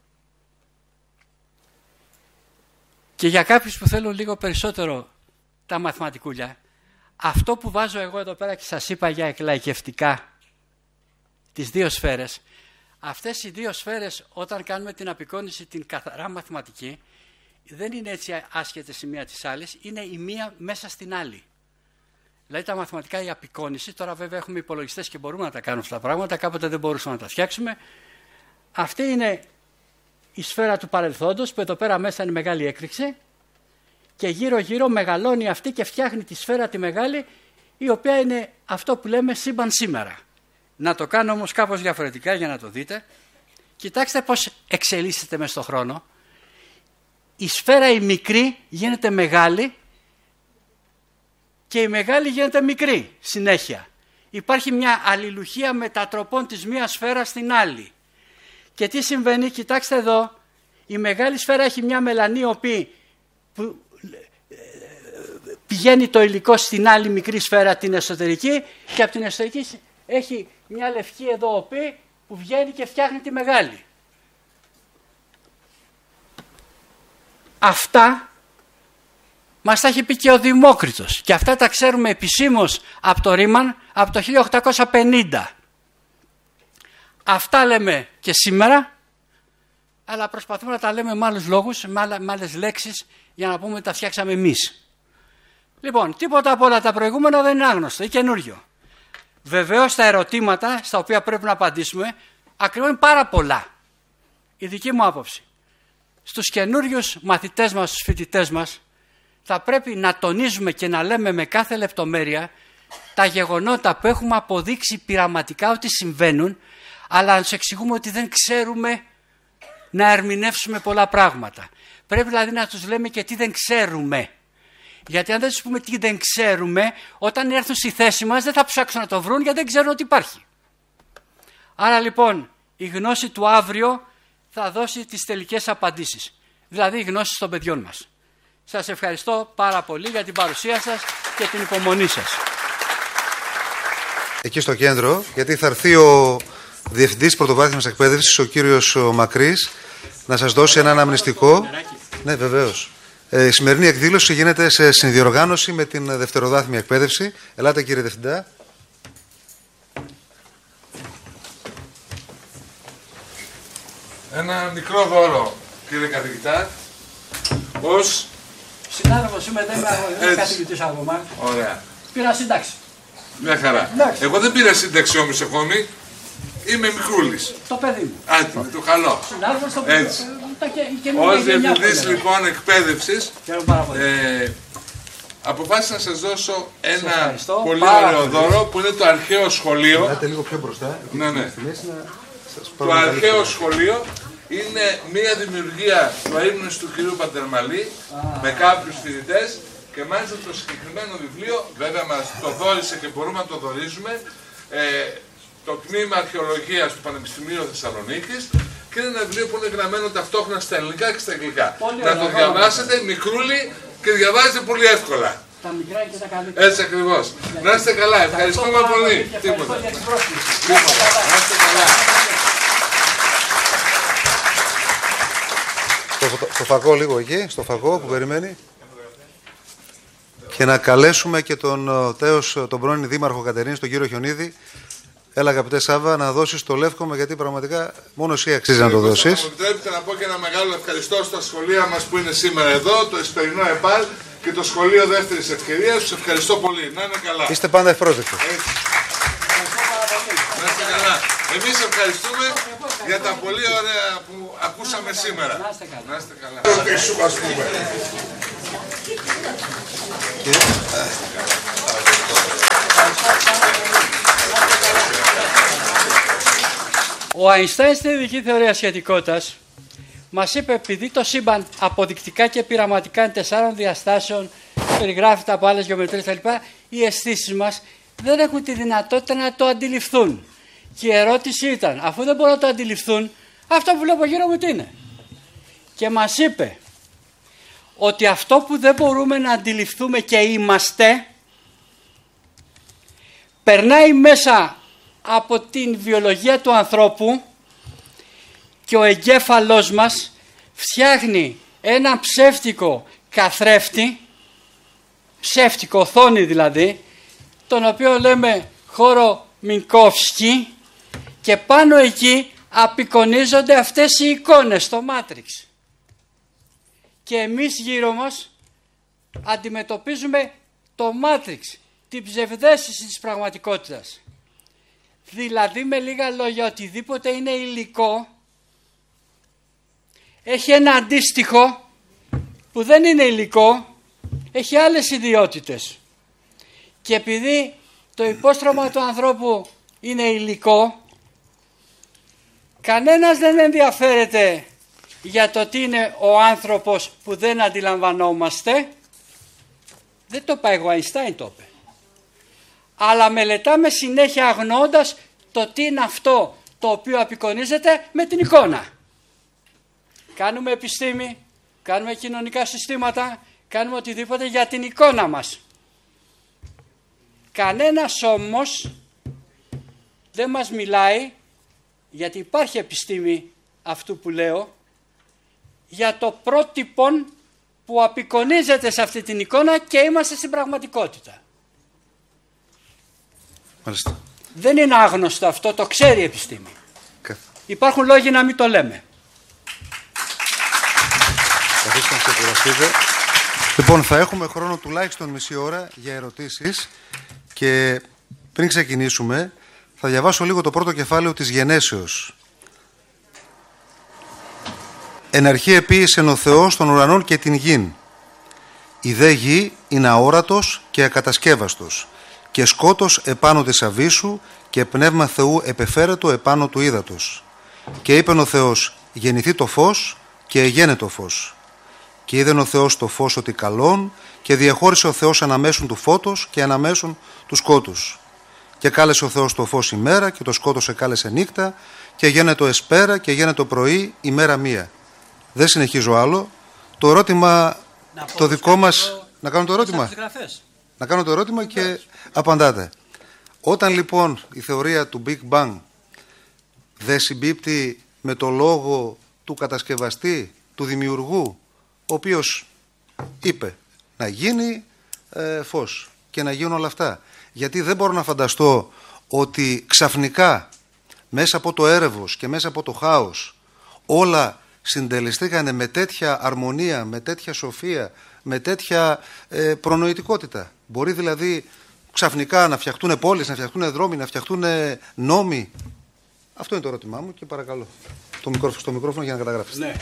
Και για κάποιους που θέλουν λίγο περισσότερο τα μαθηματικούλια, αυτό που βάζω εγώ εδώ πέρα και σας είπα για εκλαϊκευτικά, τις δύο σφαίρες, αυτές οι δύο σφαίρες όταν κάνουμε την απεικόνιση την καθαρά μαθηματική, δεν είναι έτσι άσχετες η μία της άλλης, είναι η μία μέσα στην άλλη. Δηλαδή τα μαθηματικά, η απεικόνιση, τώρα βέβαια έχουμε υπολογιστές και μπορούμε να τα κάνουμε αυτά τα πράγματα, κάποτε δεν μπορούσαμε να τα φτιάξουμε. Αυτή είναι η σφαίρα του παρελθόντος που εδώ πέρα μέσα είναι μεγάλη έκρηξη και γύρω γύρω μεγαλώνει αυτή και φτιάχνει τη σφαίρα τη μεγάλη, η οποία είναι αυτό που λέμε σύμπαν σήμερα. Να το κάνω όμως κάπως διαφορετικά για να το δείτε. Κοιτάξτε πώς εξελίσσεται μες στον χρόνο. Η σφαίρα η μικρή γίνεται μεγάλη και η μεγάλη γίνεται μικρή συνέχεια. Υπάρχει μια αλληλουχία μετατροπών της μίας σφαίρας στην άλλη. Και τι συμβαίνει, κοιτάξτε εδώ, η μεγάλη σφαίρα έχει μια μελανή οπή που πηγαίνει το υλικό στην άλλη μικρή σφαίρα την εσωτερική και από την εσωτερική έχει μια λευκή εδώ οπή που βγαίνει και φτιάχνει τη μεγάλη. Αυτά μας τα έχει πει και ο Δημόκριτος και αυτά τα ξέρουμε επισήμως από το Ρίμαν από το χίλια οκτακόσια πενήντα. Αυτά λέμε και σήμερα, αλλά προσπαθούμε να τα λέμε με άλλους λόγους, με άλλες λέξεις για να πούμε ότι τα φτιάξαμε εμείς. Λοιπόν, τίποτα από όλα τα προηγούμενα δεν είναι άγνωστο ή καινούριο. Βεβαίως τα ερωτήματα στα οποία πρέπει να απαντήσουμε ακριβώς είναι πάρα πολλά. Η δική μου άποψη. Στους καινούριους μαθητές μας, στους φοιτητές μας, θα πρέπει να τονίζουμε και να λέμε με κάθε λεπτομέρεια τα γεγονότα που έχουμε αποδείξει πειραματικά ότι συμβαίνουν, αλλά να τους εξηγούμε ότι δεν ξέρουμε να ερμηνεύσουμε πολλά πράγματα. Πρέπει δηλαδή να τους λέμε και τι δεν ξέρουμε. Γιατί αν δεν τους πούμε τι δεν ξέρουμε, όταν έρθουν στη θέση μας δεν θα ψάξουν να το βρουν γιατί δεν ξέρουν ότι υπάρχει. Άρα λοιπόν η γνώση του αύριο θα δώσει τις τελικές απαντήσεις. Δηλαδή η γνώση των παιδιών μας. Σας ευχαριστώ πάρα πολύ για την παρουσία σας και την υπομονή σας. Εκεί στο κέντρο, γιατί θα έρθει ο Διευθυντής Πρωτοβάθμιας Εκπαίδευσης, ο κύριος Μακρύς, να σας δώσει ένα αναμνηστικό. Ναι, βεβαίως. Ε, η σημερινή εκδήλωση γίνεται σε συνδιοργάνωση με την δευτεροδάθμια εκπαίδευση. Ελάτε κύριε Διευθυντά. Ένα μικρό δώρο, κύριε καθηγητά, ως... Συνάδελφος είμαι, δεν είμαι καθηγητής από εμάς. Ωραία. Πήρα σύνταξη. Μια χαρά. Εντάξει. Εγώ δεν πήρα σύνταξη όμως ακόμη. Είμαι μικρούλης. Το παιδί μου. Άντε, το καλό. Συνάδελφος το Έτσι. Ως Διευθυντής λοιπόν εκπαίδευσης, ε, αποφάσισα να σας δώσω ένα πολύ ωραίο δώρο που είναι το αρχαίο σχολείο. Ελάτε λίγο πιο μπροστά. Ναι, ναι. Το αρχαίο σχολείο είναι μια δημιουργία του αείμνους του κυρίου Παντερμαλή με κάποιους φοιτητές και μάλιστα το συγκεκριμένο βιβλίο, βέβαια μας το δώρισε και μπορούμε να το δωρίζουμε, ε, το τμήμα Αρχαιολογίας του Πανεπιστημίου Θεσσαλονίκης και είναι ένα βιβλίο που είναι γραμμένο ταυτόχρονα στα ελληνικά και στα αγγλικά. Πολύ να το διαβάσετε μικρούλι και διαβάζετε πολύ εύκολα. Τα μικρά και τα καλύτερα. Έτσι ακριβώς. Να είστε καλά. Ευχαριστούμε πολύ. Τίποτα. Τίποτα. Να είστε καλά. Στο, στο φακό λίγο εκεί, στο φακό που περιμένει. Και να καλέσουμε και τον τέος, τον πρώην Δήμαρχο Κατερίνης, τον κύριο Χιονίδη. Έλα αγαπητέ Σάβα, να δώσεις το λεύκομα γιατί πραγματικά μόνο εσύ αξίζει να το δώσεις. Μου επιτρέπετε να πω και ένα μεγάλο ευχαριστώ στα σχολεία μας που είναι σήμερα εδώ, το Εσπερινό ΕΠΑΛ και το Σχολείο Δεύτερης Ευκαιρίας. Τους ευχαριστώ πολύ. Να είναι καλά. Είστε πάντα ευπρόσδεκτοι. Να είστε καλά. Εμείς ευχαριστούμε για τα πολύ ωραία που ακούσαμε σήμερα. Να είστε καλά. Να είστε καλά. Ρωτήσου, ας πούμε. Ο Αϊνστάιν στην ειδική θεωρία σχετικότητας μας είπε, επειδή το σύμπαν αποδεικτικά και πειραματικά είναι τεσσάρων διαστάσεων, περιγράφεται από άλλες γεωμετρίες κτλ., οι αισθήσεις μας δεν έχουν τη δυνατότητα να το αντιληφθούν. Και η ερώτηση ήταν, αφού δεν μπορούν να το αντιληφθούν, αυτό που βλέπω γύρω μου τι είναι? Και μας είπε ότι αυτό που δεν μπορούμε να αντιληφθούμε και είμαστε, περνάει μέσα από την βιολογία του ανθρώπου και ο εγκέφαλός μας φτιάχνει ένα ψεύτικο καθρέφτη, ψεύτικο οθόνη δηλαδή, τον οποίο λέμε χώρο Μινκόφσκι, και πάνω εκεί απεικονίζονται αυτές οι εικόνες στο Matrix. Και εμείς γύρω μας αντιμετωπίζουμε το Matrix, την ψευδαίσθηση της πραγματικότητας. Δηλαδή, με λίγα λόγια, οτιδήποτε είναι υλικό έχει ένα αντίστοιχο που δεν είναι υλικό, έχει άλλες ιδιότητες. Και επειδή το υπόστρωμα του ανθρώπου είναι υλικό, κανένας δεν ενδιαφέρεται για το τι είναι ο άνθρωπος που δεν αντιλαμβανόμαστε. Δεν το πάει ο Αϊνστάιν, το είπε. Αλλά μελετάμε συνέχεια αγνοώντας το τι είναι αυτό το οποίο απεικονίζεται με την εικόνα. Κάνουμε επιστήμη, κάνουμε κοινωνικά συστήματα, κάνουμε οτιδήποτε για την εικόνα μας. Κανένας όμως δεν μας μιλάει, γιατί υπάρχει επιστήμη αυτού που λέω, για το πρότυπον που απεικονίζεται σε αυτή την εικόνα και είμαστε στην πραγματικότητα. Μάλιστα. Δεν είναι άγνωστο αυτό, το ξέρει η επιστήμη. Okay. Υπάρχουν λόγοι να μην το λέμε. Καθίστε να ξεκουραστείτε. Λοιπόν, θα έχουμε χρόνο τουλάχιστον μισή ώρα για ερωτήσεις και πριν ξεκινήσουμε θα διαβάσω λίγο το πρώτο κεφάλαιο της γενέσεως. Εν αρχή επίησεν ο Θεός των ουρανών και την γην. Η δε γη είναι αόρατος και ακατασκεύαστος και σκότος επάνω της αβύσσου και πνεύμα Θεού επεφέρετο επάνω του ύδατος. Και είπεν ο Θεός, γεννηθεί το φως, και εγένε το φως. Και είδεν ο Θεός το φως ότι καλόν, και διαχώρισε ο Θεός αναμέσουν του φώτος και αναμέσουν του σκότους. Και κάλεσε ο Θεός το φως ημέρα, και το σκότος εκάλεσε νύχτα, και γένετο εσπέρα, και γένετο πρωί ημέρα μία. Δεν συνεχίζω άλλο. Το ερώτημα, το δικό μας... Να κάνω το ερώτημα. Να κάνω το ερώτημα και απαντάτε. Όταν λοιπόν η θεωρία του Big Bang δεν συμπίπτει με το λόγο του κατασκευαστή, του δημιουργού, ο οποίος είπε να γίνει ε, φως και να γίνουν όλα αυτά. Γιατί δεν μπορώ να φανταστώ ότι ξαφνικά μέσα από το έρευος και μέσα από το χάος όλα συντελεστήκανε με τέτοια αρμονία, με τέτοια σοφία, με τέτοια ε, προνοητικότητα. Μπορεί δηλαδή ξαφνικά να φτιαχτούν πόλεις, να φτιαχτούν δρόμοι, να φτιαχτούν νόμοι. Αυτό είναι το ερώτημά μου και παρακαλώ το μικρόφωνο, στο μικρόφωνο για να καταγράψετε. Ναι.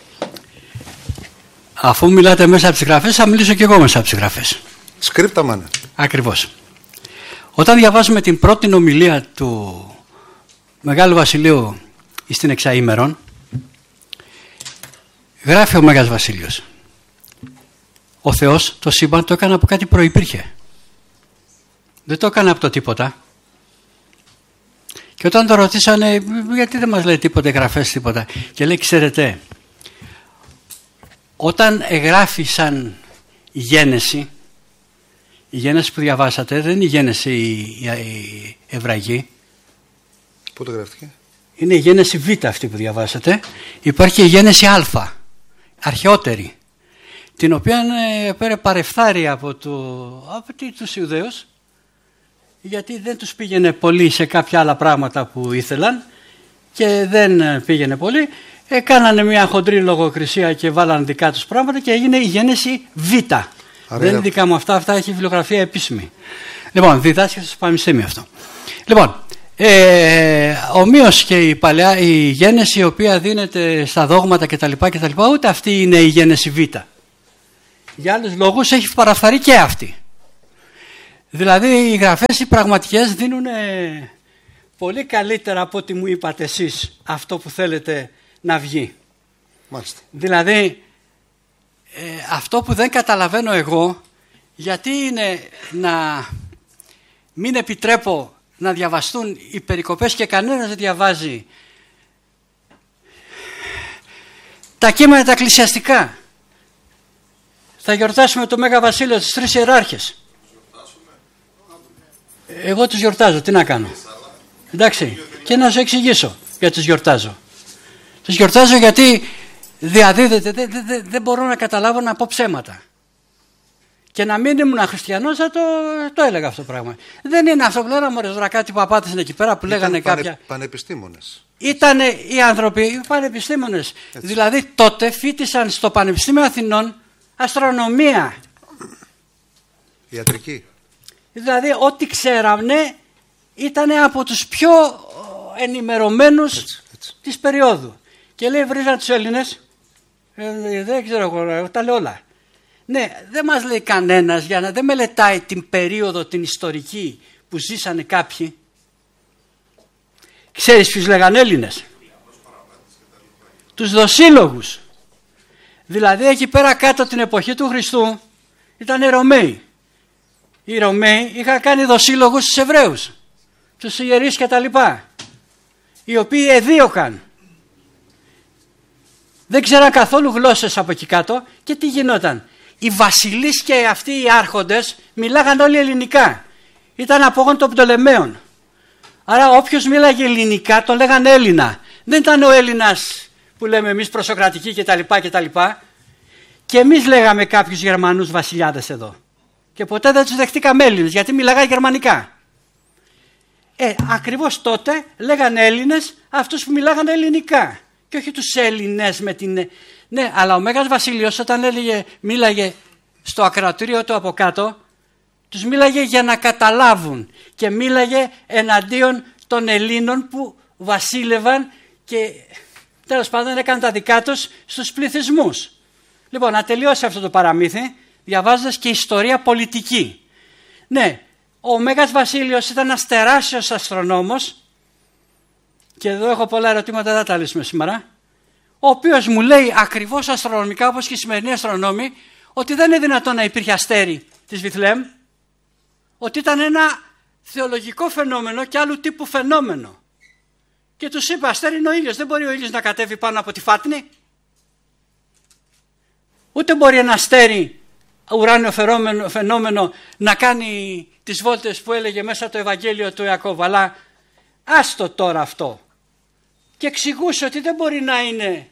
Αφού μιλάτε μέσα από τις γραφές, θα μιλήσω και εγώ μέσα από τις γραφές. Σκρίπτα μάνε. Ακριβώς. Όταν διαβάζουμε την πρώτη ομιλία του Μεγάλου Βασιλείου στην Εξαήμερον, γράφει ο Μέγας Βασίλειος, ο Θεός το σύμπαν το έκανε από κάτι προϋπήρχε. Δεν το έκανε από το τίποτα. Και όταν το ρωτήσανε, γιατί δεν μας λέει τίποτα, γραφές τίποτα, και λέει, ξέρετε, όταν εγγράφησαν η γένεση, η γένεση που διαβάσατε δεν είναι η γένεση η, η, η εβραγή. Πότε γράφτηκε? Είναι η γένεση Β αυτή που διαβάσατε. Υπάρχει η γένεση Α, αρχαιότερη, την οποία πήρε παρεφθάρει από, το, από τους Ιουδαίους, γιατί δεν τους πήγαινε πολύ σε κάποια άλλα πράγματα που ήθελαν και δεν πήγαινε πολύ. Έκανανε μια χοντρή λογοκρισία και βάλανε δικά τους πράγματα και έγινε η γένεση Β. Άρα δεν είναι δικά μου αυτά, αυτά έχει βιβλιογραφία επίσημη. Λοιπόν, διδάσκεται στο πανεπιστήμιο αυτό. Λοιπόν, ε, ομοίως και η παλαιά, η γένεση η οποία δίνεται στα δόγματα κτλ, κτλ, ούτε αυτή είναι η γένεση Β. Για άλλους λόγους έχει παραφθαρεί και αυτή. Δηλαδή οι γραφές οι πραγματικές δίνουν πολύ καλύτερα από ό,τι μου είπατε εσείς αυτό που θέλετε να βγει. Μάλιστα. Δηλαδή, ε, αυτό που δεν καταλαβαίνω εγώ, γιατί είναι να μην επιτρέπω να διαβαστούν οι περικοπές και κανένας δεν διαβάζει τα κείμενα τα εκκλησιαστικά. Θα γιορτάσουμε το Μέγα Βασίλειο, τις τρεις ιεράρχες. Εγώ τους γιορτάζω, τι να κάνω. Εντάξει, και να σου εξηγήσω γιατί τους γιορτάζω. Τους γιορτάζω γιατί διαδίδεται, δεν δε, δε, δε μπορώ να καταλάβω να πω ψέματα. Και να μην ήμουν χριστιανός θα το, το έλεγα αυτό το πράγμα. Δεν είναι αυτό που λέγανε μωρές τώρα κάτι παπάτες είναι εκεί πέρα που λέγανε πανε, κάποια... πανεπιστήμονες. Ήτανε οι άνθρωποι, οι πανεπιστήμονες. Έτσι. Δηλαδή τότε φοιτήσαν στο Πανεπιστήμιο Αθηνών αστρονομία. Ιατρική. Δηλαδή ό,τι ξέρανε ήταν από τους πιο ενημερωμένους έτσι, έτσι. της περίοδου. Και λέει βρίζαν τους Έλληνες, ε, δεν ξέρω εγώ, τα λέω όλα. Ναι, δεν μας λέει κανένας για να δεν μελετάει την περίοδο την ιστορική που ζήσανε κάποιοι. Ξέρεις ποιους λέγανε Έλληνες? Τους δοσύλλογους. Δηλαδή εκεί πέρα κάτω την εποχή του Χριστού ήταν οι Ρωμαίοι. Οι Ρωμαίοι είχαν κάνει δοσύλλογους στους Εβραίους, τους ιερείς και τα λοιπά, οι οποίοι εδίωκαν. Δεν ξέραν καθόλου γλώσσες από εκεί κάτω και τι γινόταν. Οι βασιλείς και αυτοί οι άρχοντες μιλάγαν όλοι ελληνικά. Ήταν απόγον των Πτολεμαίων. Άρα όποιος μίλαγε ελληνικά το λέγανε Έλληνα. Δεν ήταν ο Έλληνας που λέμε εμείς προσοκρατικοί και τα λοιπά και τα λοιπά. Και εμείς λέγαμε κάποιους Γερμανούς βασιλιάδες εδώ. Και ποτέ δεν τους δεχτήκαμε Έλληνες γιατί μιλάγανε γερμανικά. Ε, ακριβώς τότε λέγανε Έλληνες αυτούς που μιλάγανε ελληνικά. Και όχι τους Έλληνες με την... Ναι, αλλά ο Μέγας Βασίλειος όταν έλεγε, μίλαγε στο ακροατήριο του από κάτω, τους μίλαγε για να καταλάβουν και μίλαγε εναντίον των Ελλήνων που βασίλευαν και τέλος πάντων έκαναν τα δικά τους στους πληθυσμούς. Λοιπόν, να τελειώσει αυτό το παραμύθι διαβάζοντας και ιστορία πολιτική. Ναι, ο Μέγας Βασίλειος ήταν ένας τεράστιος αστρονόμος και εδώ έχω πολλά ερωτήματα, δεν θα τα λύσουμε σήμερα, ο οποίος μου λέει ακριβώς αστρονομικά όπως και οι σημερινοί αστρονόμοι ότι δεν είναι δυνατόν να υπήρχε αστέρι της Βιθλεέμ, ότι ήταν ένα θεολογικό φαινόμενο και άλλου τύπου φαινόμενο. Και τους είπα αστέρι είναι ο ήλιος, δεν μπορεί ο ήλιος να κατέβει πάνω από τη φάτνη. Ούτε μπορεί ένα αστέρι ουράνιο φαινόμενο, φαινόμενο να κάνει τις βόλτες που έλεγε μέσα το Ευαγγέλιο του Ιακώβ. Αλλά άστο τώρα αυτό. Και εξηγούσε ότι δεν μπορεί να είναι.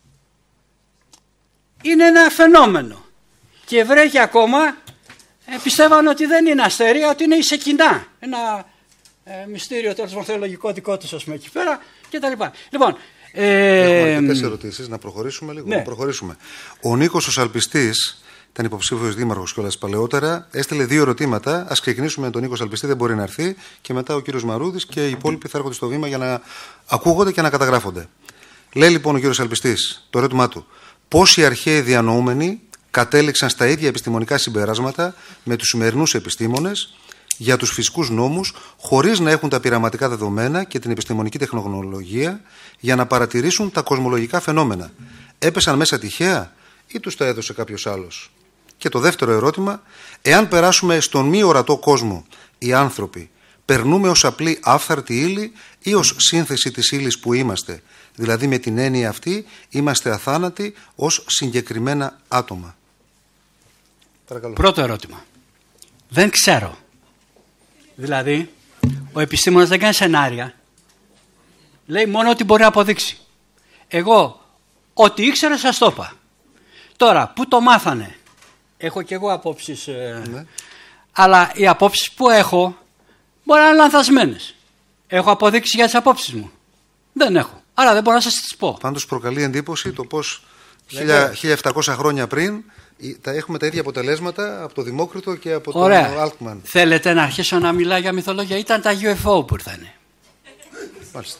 Είναι ένα φαινόμενο. Και οι Εβραίοι ακόμα ε, πιστεύαν ότι δεν είναι αστέρια, ότι είναι η Σεκινά. Ένα ε, μυστήριο τέλος πάντων θεολογικό δικό τους, ας πούμε, εκεί πέρα και τα λοιπά. Λοιπόν, ε, έχουμε αρκετές ερωτήσεις, να προχωρήσουμε λίγο. Ναι. Να προχωρήσουμε. Ο Νίκος ο Σαλπιστής, ήταν υποψήφιος δήμαρχος κιόλας παλαιότερα, έστειλε δύο ερωτήματα. Ας ξεκινήσουμε με τον Νίκο Σαλπιστή, δεν μπορεί να έρθει, και μετά ο κύριος Μαρούδης και οι υπόλοιποι θα έρχονται στο βήμα για να ακούγονται και να καταγράφονται. Λέει λοιπόν ο κύριος Σαλπιστής το ερώτημά του: πώς οι αρχαίοι διανοούμενοι κατέληξαν στα ίδια επιστημονικά συμπεράσματα με τους σημερινούς επιστήμονες για τους φυσικούς νόμους, χωρίς να έχουν τα πειραματικά δεδομένα και την επιστημονική τεχνολογία για να παρατηρήσουν τα κοσμολογικά φαινόμενα? Έπεσαν μέσα τυχαία ή τους τα έδωσε κάποιος άλλος? Και το δεύτερο ερώτημα: εάν περάσουμε στον μη ορατό κόσμο, οι άνθρωποι περνούμε ως απλή άφθαρτη ύλη ή ως σύνθεση της ύλης που είμαστε? Δηλαδή με την έννοια αυτή είμαστε αθάνατοι ως συγκεκριμένα άτομα. Παρακαλώ. Πρώτο ερώτημα. Δεν ξέρω. Δηλαδή, ο επιστήμονας δεν κάνει σενάρια. Λέει μόνο ότι μπορεί να αποδείξει. Εγώ, ό,τι ήξερα σας το είπα. Τώρα, πού το μάθανε? Έχω και εγώ απόψεις. Ε, ναι. Αλλά οι απόψεις που έχω μπορεί να είναι λανθασμένες. Έχω αποδείξει για τις απόψεις μου? Δεν έχω. Άρα δεν μπορώ να σας τις πω. Πάντως προκαλεί εντύπωση το πώς χίλια επτακόσια χρόνια πριν τα έχουμε τα ίδια αποτελέσματα από το Δημόκριτο και από Ωραία. τον Altman. Θέλετε να αρχίσω να μιλάω για μυθολογία? Ήταν τα γιου εφ ο που ήρθανε. Μάλιστα.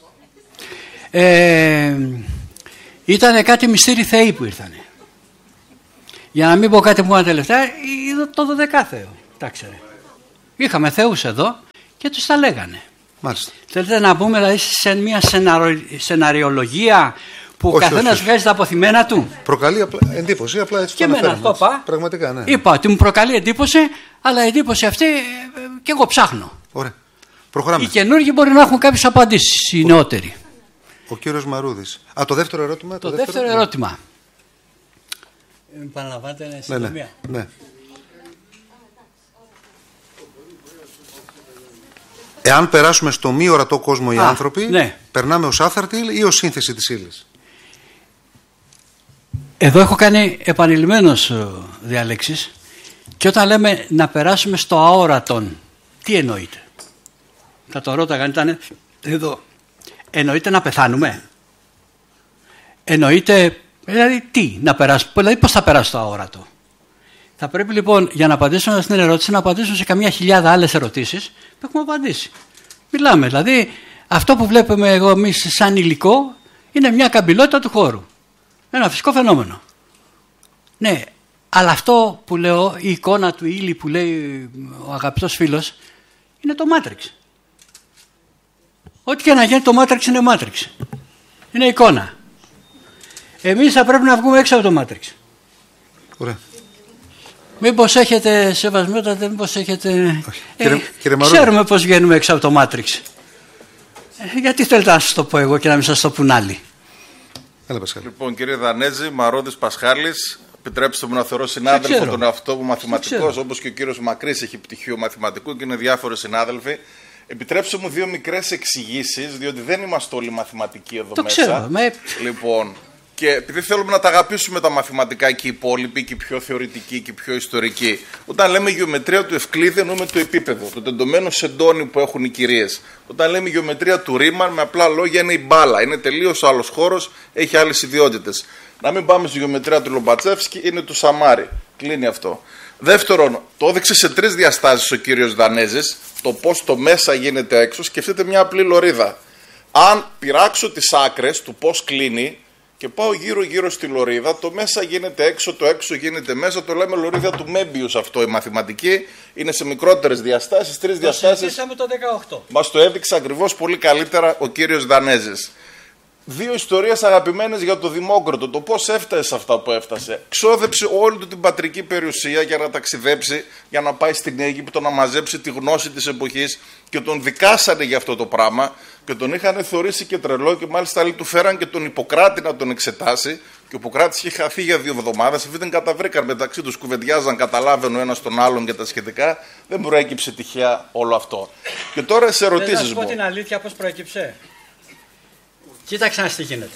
Ε, ήταν κάτι μυστήριοι θεοί που ήρθανε. Για να μην πω κάτι που είπαν τελευταία, το δωδεκάθεο. Τα ξέρε. Είχαμε θεούς εδώ και τους τα λέγανε. Μάλιστα. Θέλετε να πούμε δηλαδή σε μια σεναριο, σεναριολογία που ο καθένας βγάζει τα αποθυμένα του. Προκαλεί απλά, εντύπωση, απλά έτσι και το αναφέρουμε. Και αυτό πά. Πραγματικά, ναι. Είπα ότι μου προκαλεί εντύπωση, αλλά η εντύπωση αυτή και εγώ ψάχνω. Ωραία. Προχωράμε. Οι καινούργοι μπορεί να έχουν κάποιες απαντήσεις, οι νεότεροι. Ο κύριος Μαρούδης. Α, το δεύτερο ερώτημα. Το, το δεύτερο, δεύτερο ερώτημα. Ναι. Επαναλαμβάνετε ένα συντομία. Ναι, ναι, ναι. Εάν περάσουμε στο μη ορατό κόσμο οι Α, άνθρωποι, ναι. περνάμε ως άθαρτη ύλη ή ως σύνθεση της ύλης? Εδώ έχω κάνει επανειλημμένως διαλέξεις και όταν λέμε να περάσουμε στο αόρατον, τι εννοείται? Θα το ρώταγαν, ήταν εδώ. Εννοείται να πεθάνουμε? Εννοείται, δηλαδή τι, να περάσουμε, δηλαδή πώς θα περάσει το αόρατο? Θα πρέπει λοιπόν για να απαντήσουμε στην ερώτηση να απαντήσουμε σε καμιά χιλιάδα άλλες ερωτήσεις που έχουμε απαντήσει. Μιλάμε, δηλαδή αυτό που βλέπουμε εγώ εμείς σαν υλικό είναι μια καμπυλότητα του χώρου. Ένα φυσικό φαινόμενο. Ναι, αλλά αυτό που λέω, η εικόνα του ύλη που λέει ο αγαπητός φίλος, είναι το Matrix. Ό,τι και να γίνει το Matrix είναι Matrix. Είναι εικόνα. Εμείς θα πρέπει να βγούμε έξω από το Matrix. Ωραία. Μήπως έχετε σεβασμιότατε, μήπως έχετε... Ε, κύριε, κύριε ξέρουμε πώς βγαίνουμε έξω από το Matrix. Ε, γιατί θέλετε να σας το πω εγώ και να μην σας το πουν άλλοι? Έλα, Πασχάλη. Λοιπόν, κύριε Δανέζη, Μαρόδης Πασχάλης, επιτρέψτε μου να θεωρώ συνάδελφο τον εαυτό μου μαθηματικός, όπως και ο κύριος Μακρύς έχει πτυχίο μαθηματικού και είναι διάφοροι συνάδελφοι. Επιτρέψτε μου δύο μικρές εξηγήσεις, διότι δεν είμαστε όλοι μαθηματικοί εδώ το μέσα. Ξέρω, με... Λοιπόν, και επειδή θέλουμε να τα αγαπήσουμε τα μαθηματικά και οι υπόλοιποι και οι πιο θεωρητικοί και οι πιο ιστορικοί, όταν λέμε γεωμετρία του Ευκλήδη εννοούμε το επίπεδο, το τεντωμένο σεντόνι που έχουν οι κυρίες. Όταν λέμε γεωμετρία του Ρίμαν, με απλά λόγια είναι η μπάλα. Είναι τελείως άλλος χώρος, έχει άλλες ιδιότητες. Να μην πάμε στη γεωμετρία του Λομπατσέφσκι, είναι του Σαμάρη. Κλείνει αυτό. Δεύτερον, το έδειξε σε τρεις διαστάσεις ο κύριος Δανέζης, το πώς το μέσα γίνεται έξω. Σκεφτείτε μια απλή λωρίδα. Αν πειράξω τις άκρες του πώς κλείνει και πάω γύρω-γύρω στη λωρίδα, το μέσα γίνεται έξω, το έξω γίνεται μέσα. Το λέμε λωρίδα του Μέμπιους αυτό η μαθηματική. Είναι σε μικρότερες διαστάσεις, τρεις διαστάσεις. Το το δεκαοκτώ. Μας το έδειξε ακριβώς πολύ καλύτερα ο κύριος Δανέζης. Δύο ιστορίες αγαπημένες για το Δημόκριτο, το πώς έφτασε σε αυτά που έφτασε. Ξόδεψε όλη του την πατρική περιουσία για να ταξιδέψει, για να πάει στην Αίγυπτο να μαζέψει τη γνώση της εποχής και τον δικάσανε για αυτό το πράγμα και τον είχαν θεωρήσει και τρελό και μάλιστα άλλοι του φέραν και τον Ιπποκράτη να τον εξετάσει και ο Ιπποκράτης είχε χαθεί για δύο εβδομάδες, επειδή δεν καταβρήκαν μεταξύ τους, κουβεντιάζαν, καταλάβαινε ο ένας τον άλλον και τα σχετικά, δεν προέκυψε τυχαία όλο αυτό. Και τώρα σε ερωτήσεις μου. Να σου πω την αλήθεια πώς προέκυψε. Κοίταξε να τι γίνεται.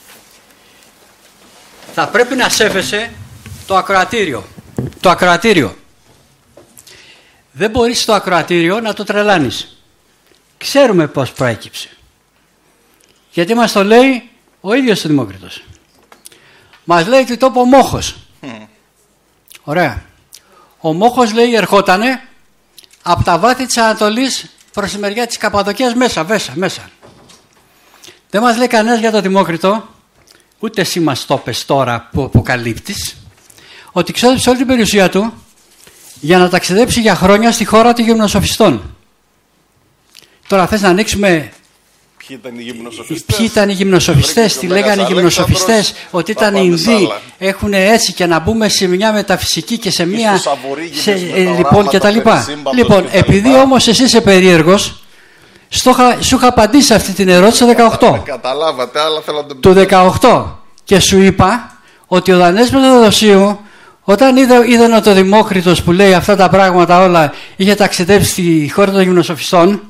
Θα πρέπει να σέβεσαι το ακροατήριο. Το ακροατήριο. Δεν μπορείς το ακροατήριο να το τρελάνεις. Ξέρουμε πώς προέκυψε. Γιατί μας το λέει ο ίδιος ο Δημόκριτος. Μας λέει ότι το είπε ο Μόχος. Mm. Ωραία. Ο Μόχος λέει ερχότανε από τα βάθη της Ανατολής προς τη μεριά της Καπαδοκίας μέσα, μέσα, μέσα. Δεν μας λέει κανένας για το Δημόκριτο, ούτε εσύ μας το πες τώρα που αποκαλύπτεις, ότι ξόδεψε όλη την περιουσία του για να ταξιδέψει για χρόνια στη χώρα των γυμνοσοφιστών. Τώρα θες να ανοίξουμε ποιοι ήταν οι γυμνοσοφιστές, ποιοι ήταν οι γυμνοσοφιστές, τι λέγανε οι γυμνοσοφιστές, ότι ήταν οι Ινδοί, έχουν έτσι και να μπούμε σε μια μεταφυσική και σε μια... Σε, ε, λοιπόν και τα λοιπά. Λοιπόν, επειδή όμως εσύ είσαι περίεργος, Στο, σου είχα απαντήσει αυτή την ερώτηση το δεκαοκτώ. Καταλάβατε, αλλά θέλω να το... Το δεκαοκτώ. Και σου είπα ότι ο Δανέζης Πρωτοδοσίου, όταν είδα, είδαν το Δημόκριτος που λέει αυτά τα πράγματα όλα, είχε ταξιδέψει στη χώρα των γυμνοσοφιστών,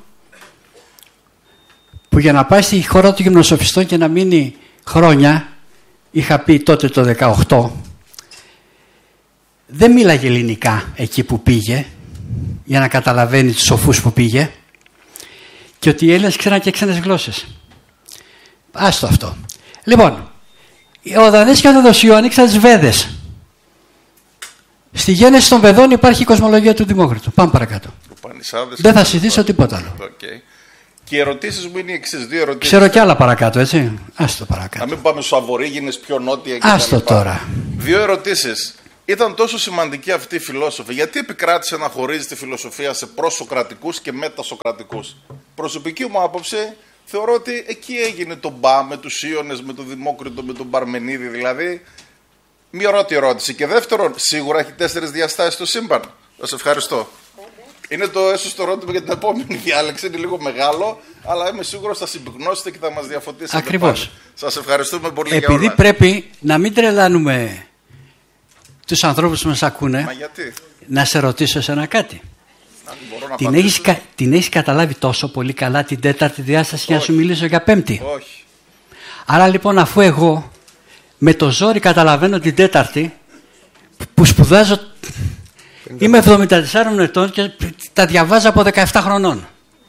που για να πάει στη χώρα των γυμνοσοφιστών και να μείνει χρόνια, είχα πει τότε το δεκαοκτώ, δεν μίλαγε ελληνικά εκεί που πήγε, για να καταλαβαίνει τους σοφούς που πήγε, και ότι οι Έλληνες ξέραν και ξένες γλώσσες. Άστο αυτό. Λοιπόν, ο Δανέζης Πρωτοδοσίου ανοίξαν τις Βέδες. Στη γέννηση των Βεδών υπάρχει η κοσμολογία του Δημόκριτου. Πάμε παρακάτω. Δεν θα συζητήσω τίποτα άλλο. Okay. Και οι ερωτήσεις μου είναι οι εξής. Δύο ερωτήσεις. Ξέρω κι άλλα παρακάτω, έτσι. Άστο παρακάτω. Να μην πάμε στους Αβορίγινες πιο νότια. Άστο τώρα. Δύο ερωτήσεις. Ήταν τόσο σημαντική αυτή η φιλόσοφη? Γιατί επικράτησε να χωρίζει τη φιλοσοφία σε προσοκρατικούς και μετασοκρατικούς? Προσωπική μου άποψη, θεωρώ ότι εκεί έγινε το μπα με τους Ίωνες, με τον Δημόκριτο, με τον Παρμενίδη. Δηλαδή, μία πρώτη ερώτηση. Και δεύτερον, σίγουρα έχει τέσσερις διαστάσεις το σύμπαν? Σας ευχαριστώ. Είναι το έσωστο ερώτημα για την επόμενη διάλεξη. Είναι λίγο μεγάλο, αλλά είμαι σίγουρος θα συμπυκνώσετε και θα μας διαφωτίσετε. Ακριβώς. Σας ευχαριστούμε πολύ. Επειδή για όλα. Πρέπει να μην τρελάνουμε τους ανθρώπους που μας ακούνε. Μα γιατί? Να σε ρωτήσω εσένα κάτι. Να την, έχεις, την έχεις καταλάβει τόσο πολύ καλά την τέταρτη διάσταση για να σου μιλήσω για πέμπτη? Όχι. Άρα λοιπόν, αφού εγώ με το ζόρι καταλαβαίνω την τέταρτη, που σπουδάζω, είμαι εβδομήντα τεσσάρων ετών και τα διαβάζω από δεκαεπτά χρονών,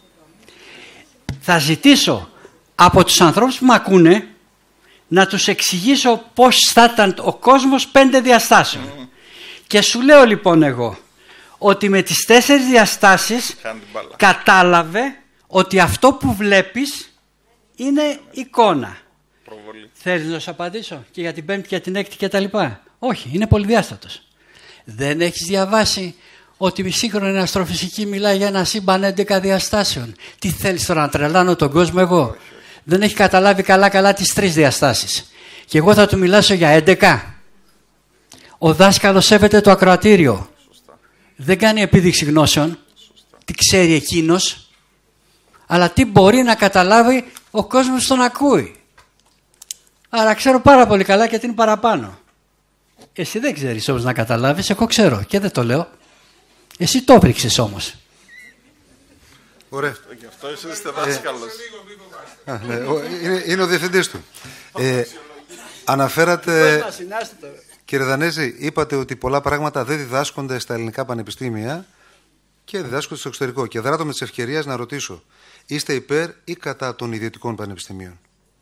θα ζητήσω από τους ανθρώπους που με ακούνε να τους εξηγήσω πώς θα ήταν ο κόσμος πέντε διαστάσεων. Mm. Και σου λέω λοιπόν εγώ ότι με τις τέσσερις διαστάσεις κατάλαβε ότι αυτό που βλέπεις είναι εικόνα. Προβολή. Θέλεις να σου απαντήσω και για την πέμπτη, για την έκτη και τα λοιπά? Όχι, είναι πολυδιάστατος. Δεν έχεις διαβάσει ότι η σύγχρονη αστροφυσική μιλάει για ένα σύμπαν έντεκα διαστάσεων? Τι θέλεις τώρα, να τρελάνω τον κόσμο εγώ? Όχι, όχι. Δεν έχει καταλάβει καλά καλά τις τρεις διαστάσεις. Και εγώ θα του μιλάσω για έντεκα. Ο δάσκαλος σέβεται το ακροατήριο. Σωστά. Δεν κάνει επίδειξη γνώσεων. Σωστά. Τι ξέρει εκείνος, αλλά τι μπορεί να καταλάβει ο κόσμος τον ακούει. Άρα ξέρω πάρα πολύ καλά και τι είναι παραπάνω. Εσύ δεν ξέρεις όμως να καταλάβεις, εγώ ξέρω και δεν το λέω. Εσύ το έπρηξες όμως. Ωραία. Γι' αυτό είστε δάσκαλος. Α, ναι, είναι, είναι ο διευθυντής του. Ε, αναφέρατε, κύριε Δανέζη, είπατε ότι πολλά πράγματα δεν διδάσκονται στα ελληνικά πανεπιστήμια και διδάσκονται στο εξωτερικό. Και δράτω με τις ευκαιρίες να ρωτήσω, είστε υπέρ ή κατά των ιδιωτικών πανεπιστημίων?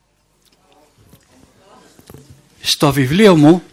Στο βιβλίο μου,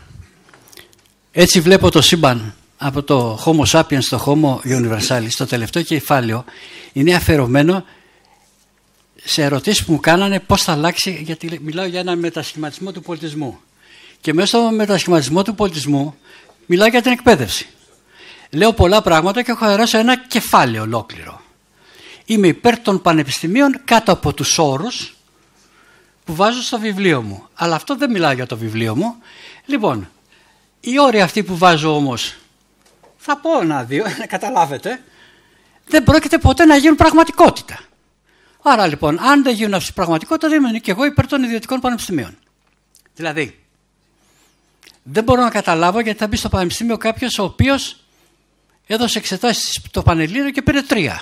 έτσι βλέπω το σύμπαν, από το Homo sapiens στο Homo universalis, το τελευταίο κεφάλαιο είναι αφιερωμένο σε ερωτήσεις που μου κάνανε πώς θα αλλάξει, γιατί μιλάω για ένα μετασχηματισμό του πολιτισμού. Και μέσα στο μετασχηματισμό του πολιτισμού μιλάω για την εκπαίδευση. Λέω πολλά πράγματα και έχω αεράσει ένα κεφάλαιο ολόκληρο. Είμαι υπέρ των πανεπιστημίων κάτω από τους όρους που βάζω στο βιβλίο μου. Αλλά αυτό δεν μιλάω για το βιβλίο μου. Λοιπόν, οι όροι αυτοί που βάζω όμως, θα πω ένα-δύο, να καταλάβετε, δεν πρόκειται ποτέ να γίνουν πραγματικότητα. Άρα λοιπόν, αν δεν γίνουν αυτή η πραγματικότητα, δεν είμαι και εγώ υπέρ των ιδιωτικών πανεπιστημίων. Δηλαδή, δεν μπορώ να καταλάβω γιατί θα μπει στο πανεπιστήμιο κάποιος ο οποίος έδωσε εξετάσεις στο Πανελλήνιο και πήρε τρία.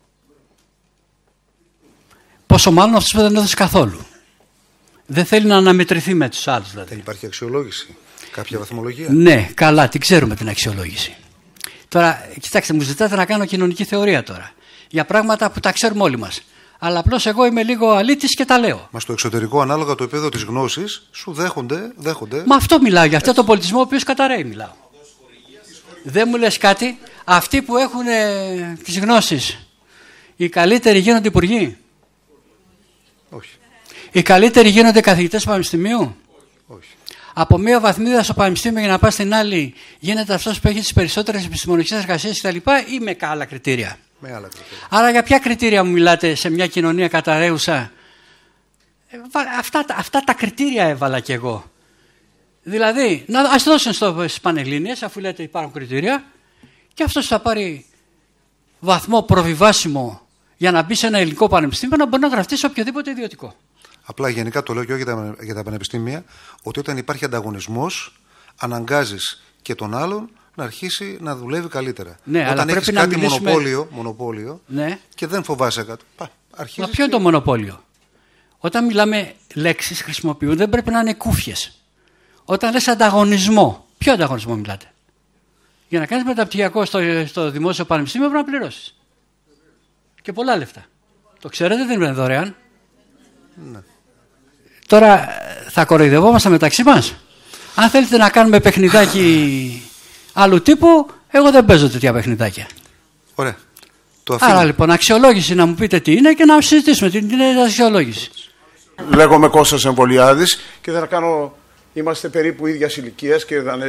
Πόσο μάλλον αυτός που δεν έδωσε καθόλου. Δεν θέλει να αναμετρηθεί με τους άλλους. Δηλαδή. Δεν υπάρχει αξιολόγηση, κάποια βαθμολογία? Ναι, καλά, την ξέρουμε την αξιολόγηση. Τώρα, κοιτάξτε, μου ζητάτε να κάνω κοινωνική θεωρία τώρα. Για πράγματα που τα ξέρουμε όλοι μας. Αλλά απλώς εγώ είμαι λίγο αλήτης και τα λέω. Μα στο εξωτερικό, ανάλογα το επίπεδο της γνώσης, σου δέχονται. δέχονται. Μα αυτό μιλάω, για αυτό τον πολιτισμό ο οποίος καταραίει μιλάω. Δεν μου λες κάτι, αυτοί που έχουν ε, τις γνώσεις, οι καλύτεροι γίνονται υπουργοί? Όχι. Οι καλύτεροι γίνονται καθηγητές πανεπιστημίου? Όχι. Από μία βαθμίδα στο πανεπιστήμιο για να πας στην άλλη, γίνεται αυτός που έχει τις περισσότερες επιστημονικές εργασίες κτλ. Ή με άλλα κριτήρια? Με άλλα κριτήρια. Άρα για ποια κριτήρια μου μιλάτε σε μια κοινωνία καταραίουσα? Αυτά, αυτά τα κριτήρια έβαλα κι εγώ. Δηλαδή, να, ας δώσουν στις Πανελλήνιες, αφού λέτε υπάρχουν κριτήρια, και αυτός θα πάρει βαθμό προβιβάσιμο για να μπει σε ένα ελληνικό πανεπιστήμιο, να μπορεί να γραφτεί σε οποιοδήποτε ιδιωτικό. Απλά γενικά το λέω και όχι για τα, για τα πανεπιστήμια, ότι όταν υπάρχει ανταγωνισμός, αναγκάζεις και τον άλλον να αρχίσει να δουλεύει καλύτερα. Ναι, όταν αλλά έχεις πρέπει κάτι να μιλήσουμε... μονοπόλιο, μονοπόλιο ναι. και δεν φοβάσαι κάτι. Πα, Μα ποιο και... είναι το μονοπόλιο? Όταν μιλάμε λέξεις χρησιμοποιούν, δεν πρέπει να είναι κούφιες. Όταν λες ανταγωνισμό, ποιο ανταγωνισμό μιλάτε? Για να κάνεις μεταπτυχιακό στο, στο δημόσιο πανεπιστήμιο πρέπει να πληρώσεις. Και πολλά λεφτά. Το ξέρετε, δεν είναι δωρεάν. Ναι. Τώρα θα κοροϊδευόμαστε μεταξύ μας. Αν θέλετε να κάνουμε παιχνιδάκι άλλου τύπου, εγώ δεν παίζω τέτοια παιχνιδάκια. Ωραία. Το Άρα λοιπόν, αξιολόγηση να μου πείτε τι είναι και να συζητήσουμε την, την αξιολόγηση. Λέγομαι Κώστας Εμβολιάδης και θα κάνω, είμαστε περίπου ίδιας ηλικίας, κύριε Δανέζη.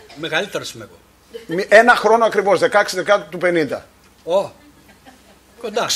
Μεγαλύτερος είμαι εγώ. Ένα χρόνο ακριβώς, δεκαέξι δεκάτου του πενήντα. Ω, κοντά.